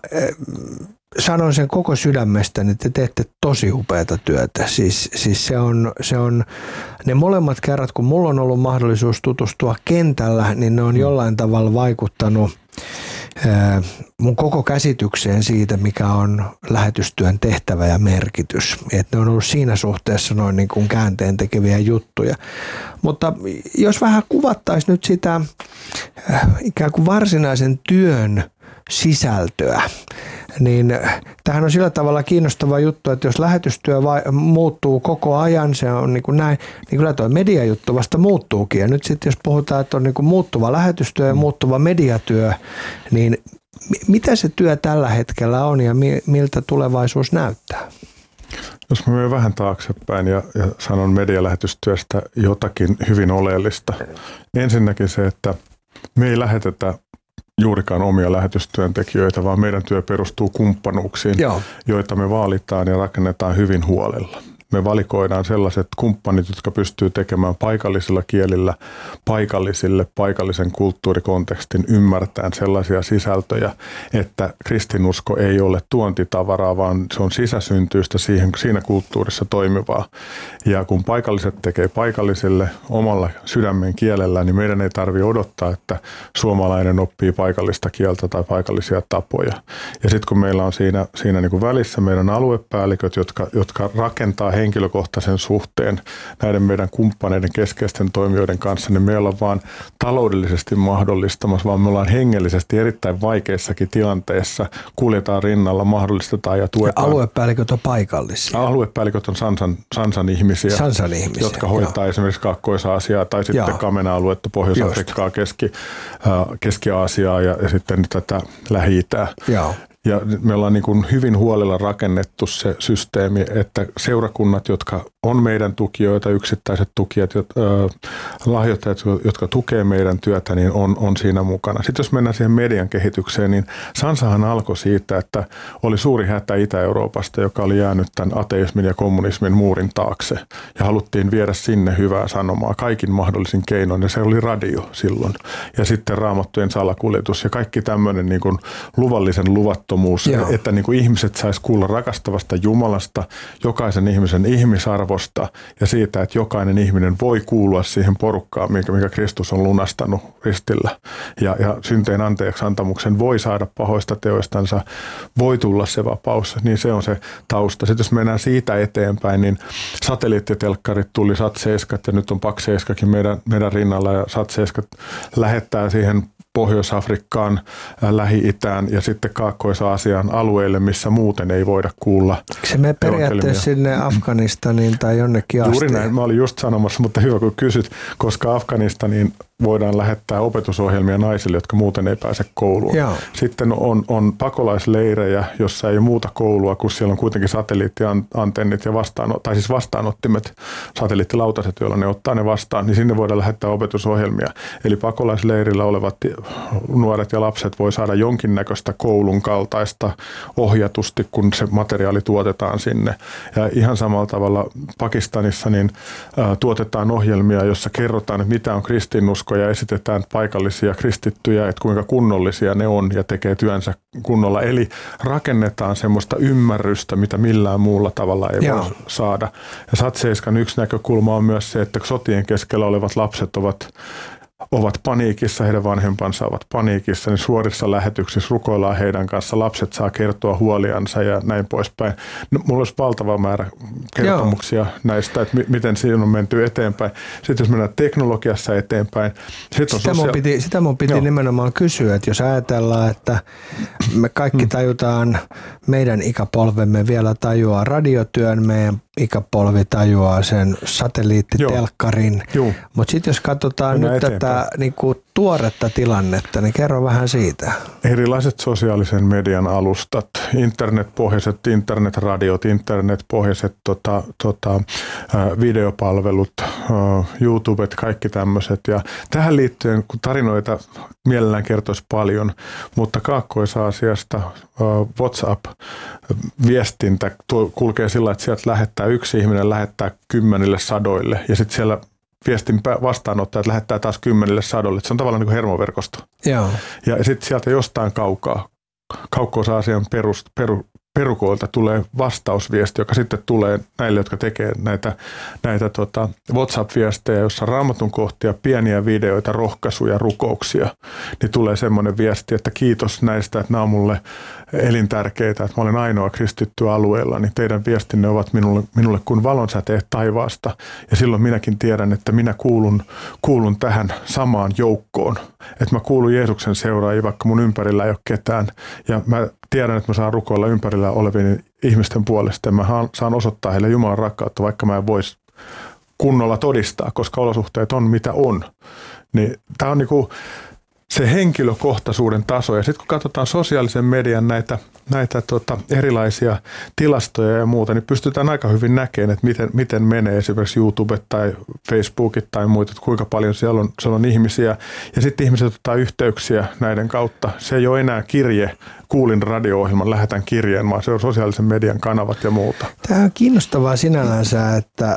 [SPEAKER 11] sanon sen koko sydämestäni, että te teette tosi upeata työtä. Siis, siis se, on, se on, ne molemmat kerrat, kun mulla on ollut mahdollisuus tutustua kentällä, niin ne on jollain tavalla vaikuttanut ää, mun koko käsitykseen siitä, mikä on lähetystyön tehtävä ja merkitys. Että ne on ollut siinä suhteessa noin niin kuin käänteen tekeviä juttuja. Mutta jos vähän kuvattaisiin nyt sitä äh, ikään kuin varsinaisen työn sisältöä, niin tämähän on sillä tavalla kiinnostava juttu, että jos lähetystyö vai, muuttuu koko ajan, se on niin kuin näin, niin kyllä tuo mediajuttu vasta muuttuukin. Ja nyt sitten jos puhutaan, että on niin kuin muuttuva lähetystyö ja muuttuva mediatyö, niin mitä se työ tällä hetkellä on ja miltä tulevaisuus näyttää?
[SPEAKER 12] Jos mä menen vähän taaksepäin ja, ja sanon medialähetystyöstä jotakin hyvin oleellista. Ensinnäkin se, että me ei lähetetä juurikaan omia lähetystyöntekijöitä, vaan meidän työ perustuu kumppanuuksiin, Joo. joita me vaalitaan ja rakennetaan hyvin huolella. Me valikoidaan sellaiset kumppanit, jotka pystyy tekemään paikallisilla kielillä, paikallisille, paikallisen kulttuurikontekstin ymmärtäen sellaisia sisältöjä, että kristinusko ei ole tuontitavaraa, vaan se on sisäsyntyistä siihen, siinä kulttuurissa toimivaa. Ja kun paikalliset tekee paikallisille omalla sydämen kielellä, niin meidän ei tarvitse odottaa, että suomalainen oppii paikallista kieltä tai paikallisia tapoja. Ja sitten kun meillä on siinä, siinä niin kuin välissä meidän aluepäälliköt, jotka, jotka rakentaa henkilökohtaisen suhteen näiden meidän kumppaneiden keskeisten toimijoiden kanssa, niin me ollaan vaan taloudellisesti mahdollistamassa, vaan me ollaan hengellisesti erittäin vaikeissakin tilanteissa, kuljetaan rinnalla, mahdollistetaan ja tuetaan.
[SPEAKER 11] Ja aluepäälliköt on paikallisia.
[SPEAKER 12] Aluepäälliköt on Sansan, Sansan ihmisiä,
[SPEAKER 11] Sansan ihmisiä
[SPEAKER 12] jotka hoitaa joo. esimerkiksi Kaakkois-Aasiaa tai sitten joo. Kamena-aluetta, Pohjois-Afrikkaa, Keski, äh, Keski-Aasiaa ja, ja sitten tätä Lähi-Itää. Joo. Ja me ollaan niin kuin hyvin huolella rakennettu se systeemi, että seurakunnat, jotka on meidän tukijoita, yksittäiset tukijat, lahjoittajat, jotka tukee meidän työtä, niin on, on siinä mukana. Sitten jos mennään siihen median kehitykseen, niin Sansahan alkoi siitä, että oli suuri hätä Itä-Euroopasta, joka oli jäänyt tämän ateismin ja kommunismin muurin taakse. Ja haluttiin viedä sinne hyvää sanomaa kaikin mahdollisin keinoin, ja se oli radio silloin. Ja sitten Raamattujen salakuljetus ja kaikki tämmöinen niin kuin luvallisen luvattomuus, Joo. että niin kuin ihmiset sais kuulla rakastavasta Jumalasta, jokaisen ihmisen ihmisarvosta ja siitä, että jokainen ihminen voi kuulua siihen porukkaan, mikä, mikä Kristus on lunastanut ristillä. Ja, ja synteen anteeksi antamuksen voi saada pahoista teoistansa, voi tulla se vapaus, niin se on se tausta. Sitten jos mennään siitä eteenpäin, niin satelliittitelkkarit tuli Sat seitsemän ja nyt on Pak seitsemän meidän, meidän rinnalla ja Sat seitsemän lähettää siihen Pohjois-Afrikkaan, Lähi-Itään ja sitten Kaakkois-Aasian alueille, missä muuten ei voida kuulla.
[SPEAKER 11] Se me periaatteessa sinne Afganistaniin tai jonnekin asti.
[SPEAKER 12] Juuri näin, mä olin just sanomassa, mutta hyvä kun kysyt, koska Afganistaniin voidaan lähettää opetusohjelmia naisille, jotka muuten ei pääse kouluun.
[SPEAKER 11] Joo.
[SPEAKER 12] Sitten on, on pakolaisleirejä, jossa ei ole muuta koulua, kun siellä on kuitenkin satelliittiantennit ja vastaano, tai siis vastaanottimet, satelliittilautaset, joilla ne ottaa ne vastaan, niin sinne voidaan lähettää opetusohjelmia. Eli pakolaisleirillä olevat nuoret ja lapset voi saada jonkinnäköistä koulun kaltaista ohjatusti, kun se materiaali tuotetaan sinne. Ja ihan samalla tavalla Pakistanissa niin, ä, tuotetaan ohjelmia, jossa kerrotaan, että mitä on kristinusko ja esitetään paikallisia kristittyjä, että kuinka kunnollisia ne on ja tekee työnsä kunnolla. Eli rakennetaan semmoista ymmärrystä, mitä millään muulla tavalla ei Joo. voi saada. Ja Satseiskan yksi näkökulma on myös se, että sotien keskellä olevat lapset ovat ovat paniikissa, heidän vanhempansa ovat paniikissa, niin suorissa lähetyksissä rukoillaan heidän kanssa. Lapset saa kertoa huoliansa ja näin poispäin. No, mulla olisi valtava määrä kertomuksia Joo. näistä, että m- miten siinä on menty eteenpäin. Sitten jos mennään teknologiassa eteenpäin. Sitten on
[SPEAKER 11] sitä,
[SPEAKER 12] sosia-
[SPEAKER 11] mun piti, sitä mun piti nimenomaan kysyä, että jos ajatellaan, että me kaikki tajutaan, meidän ikäpolvemme vielä tajuaa radiotyön, meidän ikäpolvi tajuaa sen satelliittitelkkarin. Mutta sitten jos katsotaan Mennään nyt eteenpäin. tätä niin kuin tuoretta tilannetta, niin kerro vähän siitä.
[SPEAKER 12] Erilaiset sosiaalisen median alustat, internetpohjaiset internetradiot, internetpohjaiset tota, tota, videopalvelut, YouTubet, kaikki tämmöiset. Ja tähän liittyen, kun tarinoita mielellään kertoisi paljon, mutta Kaakkois-Aasiasta WhatsApp-viestintä kulkee sillä, että sieltä lähettää yksi ihminen lähettää kymmenille sadoille ja sitten siellä viestin vastaanottajat lähettää taas kymmenille sadolle. Se on tavallaan niin kuin hermoverkosto.
[SPEAKER 11] Joo.
[SPEAKER 12] Ja sitten sieltä jostain kaukaa, Kaakkois-Aasian perus, peru, perukoilta tulee vastausviesti, joka sitten tulee näille, jotka tekee näitä, näitä tota WhatsApp-viestejä, jossa on raamatun kohtia, pieniä videoita, rohkaisuja, rukouksia. Niin tulee semmoinen viesti, että kiitos näistä, että nämä on mulle elintärkeitä, että mä olen ainoa kristitty alueella, niin teidän viestinne ovat minulle, minulle kuin valonsäteet taivaasta. Ja silloin minäkin tiedän, että minä kuulun, kuulun tähän samaan joukkoon. Että mä kuulun Jeesuksen seuraajiin, vaikka mun ympärillä ei ole ketään. Ja mä tiedän, että mä saan rukoilla ympärillä olevien ihmisten puolesta. Ja mä saan osoittaa heille Jumalan rakkautta, vaikka mä en voisi kunnolla todistaa, koska olosuhteet on mitä on. Niin tää on niinku se henkilökohtaisuuden taso. Ja sitten kun katsotaan sosiaalisen median näitä, näitä tota, erilaisia tilastoja ja muuta, niin pystytään aika hyvin näkemään, että miten, miten menee esimerkiksi YouTube tai Facebookit tai muut, että kuinka paljon siellä on, siellä on ihmisiä. Ja sitten ihmiset ottaa yhteyksiä näiden kautta. Se ei ole enää kirje, kuulin radio-ohjelman, lähetän kirjeen, vaan se on sosiaalisen median kanavat ja muuta.
[SPEAKER 11] Tämä on kiinnostavaa sinällänsä, että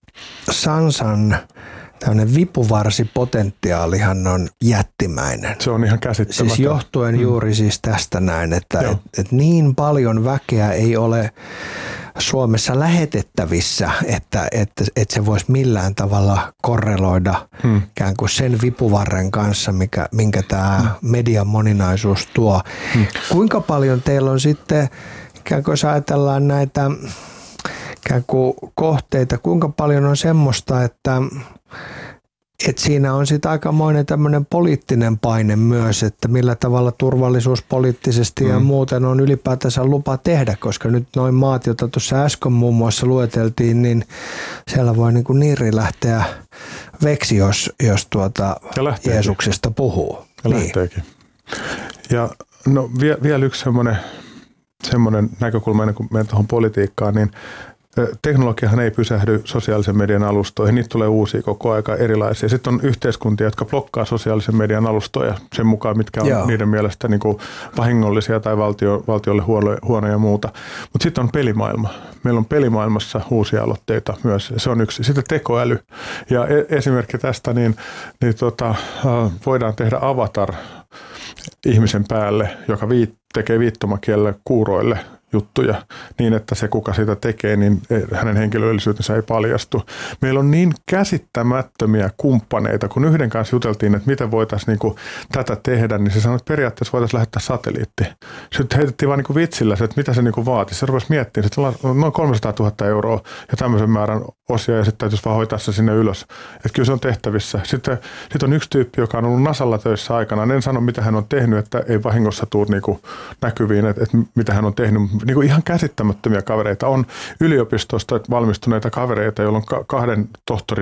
[SPEAKER 11] Sansan tämmöinen vipuvarsipotentiaalihan on jättimäinen.
[SPEAKER 12] Se on ihan käsittämätön.
[SPEAKER 11] Siis johtuen mm. juuri siis tästä näin, että et, et niin paljon väkeä ei ole Suomessa lähetettävissä, että, että, että se voisi millään tavalla korreloida hmm. ikään kuin sen vipuvarren kanssa, mikä, minkä tämä hmm. median moninaisuus tuo. Hmm. Kuinka paljon teillä on sitten, ikään kuin jos ajatellaan näitä ikään kuin kohteita, kuinka paljon on semmoista, että että siinä on sitten aikamoinen tämmöinen poliittinen paine myös, että millä tavalla turvallisuuspoliittisesti mm. ja muuten on ylipäätänsä lupa tehdä, koska nyt noin maat, joita tuossa äsken muun muassa lueteltiin, niin siellä voi niin kuin niiri lähteä veksi, jos, jos tuota Jeesuksesta puhuu.
[SPEAKER 12] Ja niin. lähteekin. Ja no vie, vielä yksi semmoinen, semmoinen näkökulma ennen kuin menen tuohon politiikkaan, niin teknologiahan ei pysähdy sosiaalisen median alustoihin, niitä tulee uusia koko aika erilaisia. Sitten on yhteiskuntia, jotka blokkaa sosiaalisen median alustoja sen mukaan, mitkä on Joo. niiden mielestä niin kuin vahingollisia tai valtio, valtiolle huono, huonoja ja muuta. Mutta sitten on pelimaailma. Meillä on pelimaailmassa uusia aloitteita myös. Se on yksi. Sitten tekoäly. Ja esimerkki tästä, niin, niin tota, voidaan tehdä avatar ihmisen päälle, joka viit, tekee viittomakielellä kuuroille juttuja niin, että se kuka sitä tekee, niin hänen henkilöllisyytensä ei paljastu. Meillä on niin käsittämättömiä kumppaneita, kun yhden kanssa juteltiin, että miten voitaisiin niin tätä tehdä, niin se sanoi, että periaatteessa voitaisiin lähettää satelliitti. Sitten heitettiin vaan niin vitsillä se, että mitä se niin vaatisi. Se rupesi miettimään, että on noin kolmesataatuhatta euroa ja tämmöisen määrän osia ja sitten täytyisi vaan hoitaa se sinne ylös. Että kyllä se on tehtävissä. Sitten, sitten on yksi tyyppi, joka on ollut Nasalla töissä aikanaan. En sano, mitä hän on tehnyt, että ei vahingossa tule niin näkyviin, että, että mitä hän on tehnyt. Niin kuin ihan käsittämättömiä kavereita. On yliopistosta valmistuneita kavereita, joilla on kahden tohtorin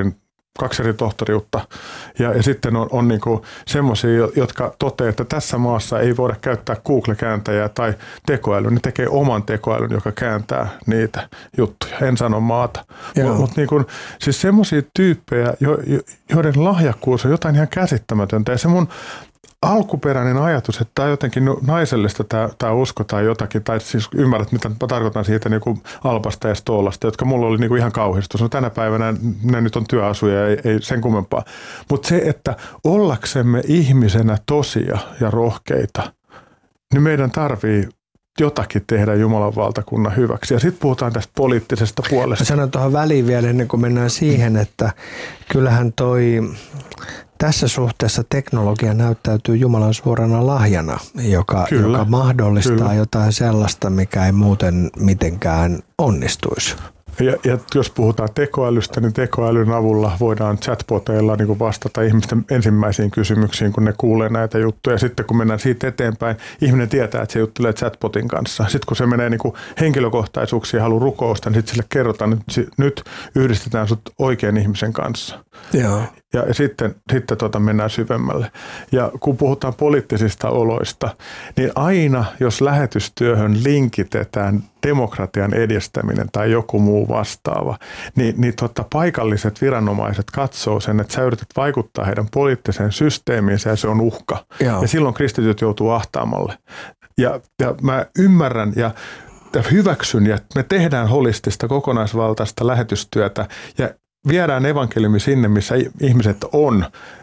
[SPEAKER 12] kaksi eri tohtoriutta. Ja, ja sitten on, on niin kuin semmoisia, jotka toteaa, että tässä maassa ei voida käyttää Google-kääntäjää tai tekoälyä. Ne tekee oman tekoälyn, joka kääntää niitä juttuja. En sano maata. Mutta niin kuin, siis semmoisia tyyppejä, jo, joiden lahjakkuus on jotain ihan käsittämätöntä. Ja se mun alkuperäinen ajatus, että tämä on jotenkin naisellista tämä, tämä usko tai jotakin, tai siis ymmärrät, mitä mä tarkoitan siitä niin kuin Alpasta ja Stoolasta, jotka mulla oli niin kuin ihan kauhistus. No tänä päivänä ne nyt on työasuja, ei, ei sen kummempaa. Mutta se, että ollaksemme ihmisenä tosia ja rohkeita, niin meidän tarvii jotakin tehdä Jumalan valtakunnan hyväksi. Ja sitten puhutaan tästä poliittisesta puolesta.
[SPEAKER 11] Mä sanon tuohon väliin vielä ennen kuin mennään siihen, että kyllähän toi tässä suhteessa teknologia näyttäytyy Jumalan suorana lahjana, joka, joka mahdollistaa kyllä. jotain sellaista, mikä ei muuten mitenkään onnistuisi.
[SPEAKER 12] Ja, ja jos puhutaan tekoälystä, niin tekoälyn avulla voidaan chatboteilla niin kuin vastata ihmisten ensimmäisiin kysymyksiin, kun ne kuulee näitä juttuja. Ja sitten kun mennään siitä eteenpäin, ihminen tietää, että se juttelee chatbotin kanssa. Sitten kun se menee niin kuin henkilökohtaisuuksiin ja haluaa rukousta, niin sitten sille kerrotaan, että nyt yhdistetään sut oikean ihmisen kanssa.
[SPEAKER 11] Joo.
[SPEAKER 12] Ja, ja sitten, sitten tuota mennään syvemmälle. Ja kun puhutaan poliittisista oloista, niin aina jos lähetystyöhön linkitetään demokratian edistäminen tai joku muu vastaava, niin, niin tota, paikalliset viranomaiset katsoo sen, että sä yrität vaikuttaa heidän poliittiseen systeemiinsä ja se on uhka. Joo. Ja silloin kristityt joutuu ahtaamalle. Ja, ja mä ymmärrän ja hyväksyn ja me tehdään holistista kokonaisvaltaista lähetystyötä ja viedään evankeliumi sinne, missä ihmiset on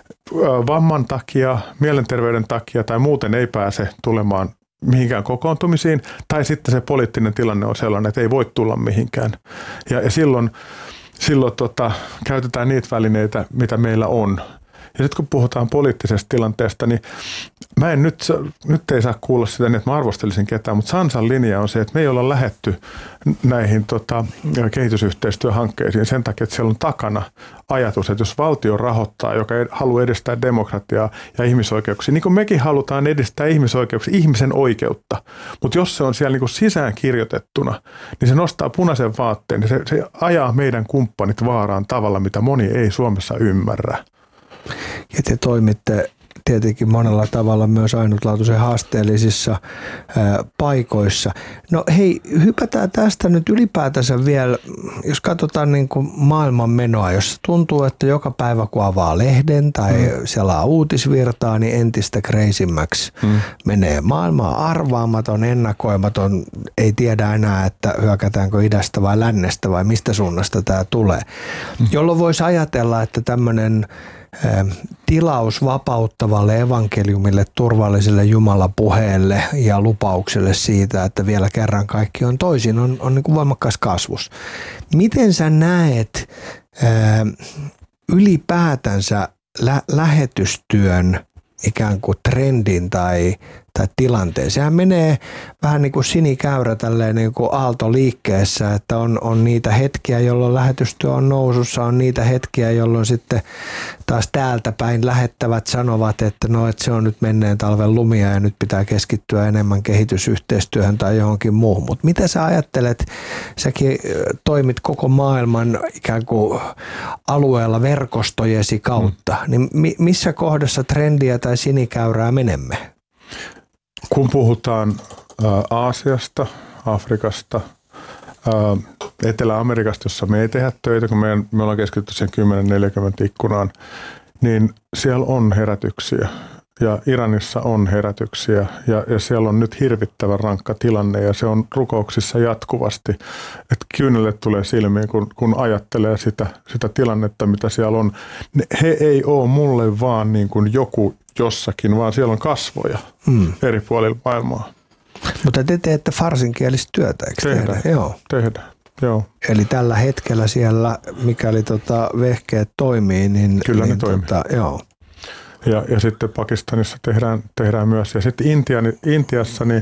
[SPEAKER 12] vamman takia, mielenterveyden takia tai muuten ei pääse tulemaan mihinkään kokoontumisiin. Tai sitten se poliittinen tilanne on sellainen, että ei voi tulla mihinkään. Ja, ja silloin, silloin tota, käytetään niitä välineitä, mitä meillä on. Ja sitten kun puhutaan poliittisesta tilanteesta, niin mä en nyt, nyt ei saa kuulla sitä niin, että mä arvostelisin ketään, mutta Sansan linja on se, että me ei olla lähetty näihin tota, kehitysyhteistyöhankkeisiin sen takia, että siellä on takana ajatus, että jos valtio rahoittaa, joka haluaa edistää demokratiaa ja ihmisoikeuksia, niin kuin mekin halutaan edistää ihmisoikeuksia, ihmisen oikeutta, mutta jos se on siellä niin kuin sisään kirjoitettuna, niin se nostaa punaisen vaatteen ja se, se ajaa meidän kumppanit vaaraan tavalla, mitä moni ei Suomessa ymmärrä.
[SPEAKER 11] Ja te toimitte tietenkin monella tavalla myös ainutlaatuisen haasteellisissa ää, paikoissa. No hei, hypätään tästä nyt ylipäätänsä vielä, jos katsotaan niin kuin maailman menoa, jos tuntuu, että joka päivä kun avaa lehden tai mm. selaa uutisvirtaa, niin entistä kreisimmäksi mm. menee. Maailma on arvaamaton, ennakoimaton, ei tiedä enää, että hyökätäänkö idästä vai lännestä vai mistä suunnasta tämä tulee. Mm. Jolloin voisi ajatella, että tämmöinen tilaus vapauttavalle evankeliumille, turvalliselle Jumalan puheelle ja lupaukselle siitä, että vielä kerran kaikki on toisin, on, on niin kuin voimakkaas kasvus. Miten sä näet ää, ylipäätänsä lä- lähetystyön ikään kuin trendin tai, tai tilanteen? Sehän menee vähän niin kuin sinikäyrä tälleen niin kuin aaltoliikkeessä, että on, on niitä hetkiä, jolloin lähetystyö on nousussa, on niitä hetkiä, jolloin sitten taas täältä päin lähettävät sanovat, että no, että se on nyt menneen talven lumia ja nyt pitää keskittyä enemmän kehitysyhteistyöhön tai johonkin muuhun. Mutta mitä sä ajattelet, säkin toimit koko maailman ikään kuin alueella verkostojesi kautta, mm. niin mi- missä kohdassa trendiä tai sinikäyrää menemme?
[SPEAKER 12] Kun puhutaan Aasiasta, Afrikasta, Etelä-Amerikasta, jossa me ei tehdä töitä, kun me, me ollaan keskitytty sen kymmenen neljäkymmentä ikkunaan, niin siellä on herätyksiä ja Iranissa on herätyksiä ja, ja siellä on nyt hirvittävän rankka tilanne ja se on rukouksissa jatkuvasti, että kyynelet tulee silmiin, kun, kun ajattelee sitä, sitä tilannetta, mitä siellä on. He ei ole mulle vaan niin kuin joku jossakin, vaan siellä on kasvoja mm. eri puolilla maailmaa.
[SPEAKER 11] Mutta te teette farsinkielistä työtä, eikö
[SPEAKER 12] tehdä?
[SPEAKER 11] tehdä? Joo.
[SPEAKER 12] Tehdään, joo.
[SPEAKER 11] Eli tällä hetkellä siellä, mikäli tota vehkeet toimii, niin...
[SPEAKER 12] Kyllä
[SPEAKER 11] niin
[SPEAKER 12] ne toimii.
[SPEAKER 11] Tota, joo.
[SPEAKER 12] Ja, ja sitten Pakistanissa tehdään, tehdään myös. Ja sitten Intia, Intiassa niin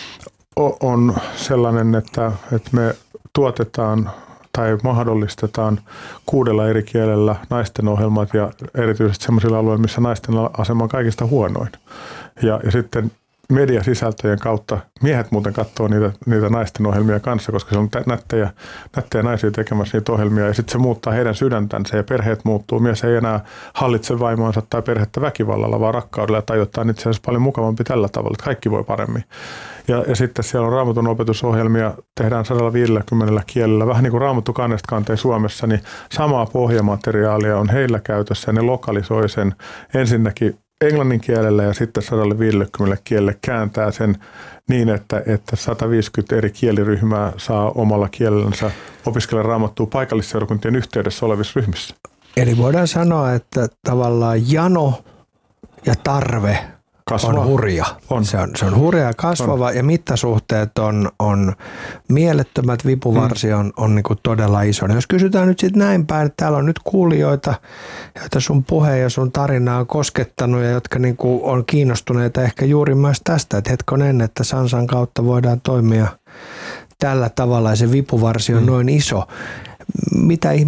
[SPEAKER 12] on sellainen, että, että me tuotetaan tai mahdollistetaan kuudella eri kielellä naisten ohjelmat ja erityisesti sellaisilla alueilla, missä naisten asema on kaikista huonoin. Ja, ja sitten mediasisältöjen kautta. Miehet muuten katsoo niitä, niitä naisten ohjelmia kanssa, koska se on nättejä, nättejä naisia tekemässä niitä ohjelmia. Ja sitten se muuttaa heidän sydäntänsä ja perheet muuttuu. Mies ei enää hallitse vaimoansa tai perhettä väkivallalla, vaan rakkaudella ja tajuttaa itse asiassa paljon mukavampi tällä tavalla, että kaikki voi paremmin. Ja, ja sitten siellä on Raamatun opetusohjelmia, tehdään sata viisikymmentä kielellä. Vähän niin kuin Raamattu kannesta kanteen Suomessa, niin samaa pohjamateriaalia on heillä käytössä ja ne lokalisoi sen ensinnäkin englannin kielellä ja sitten sata viisikymmentä kielelle kääntää sen niin, että, että sata viisikymmentä eri kieliryhmää saa omalla kielellänsä opiskella Raamattua paikallisseurakuntien yhteydessä olevissa ryhmissä.
[SPEAKER 11] Eli voidaan sanoa, että tavallaan jano ja tarve kasvaa. On hurja. On. Se, on, se on hurja ja kasvava on. Ja mittasuhteet on, on mielettömät, vipuvarsi mm. on, on niin kuin todella iso. Jos kysytään nyt sitten näin päin, että täällä on nyt kuulijoita, joita sun puhe ja sun tarina on koskettanut ja jotka niin kuin on kiinnostuneita ehkä juuri myös tästä, että hetkonen, että Sansan kautta voidaan toimia tällä tavalla ja se vipuvarsi on mm. noin iso. Mitä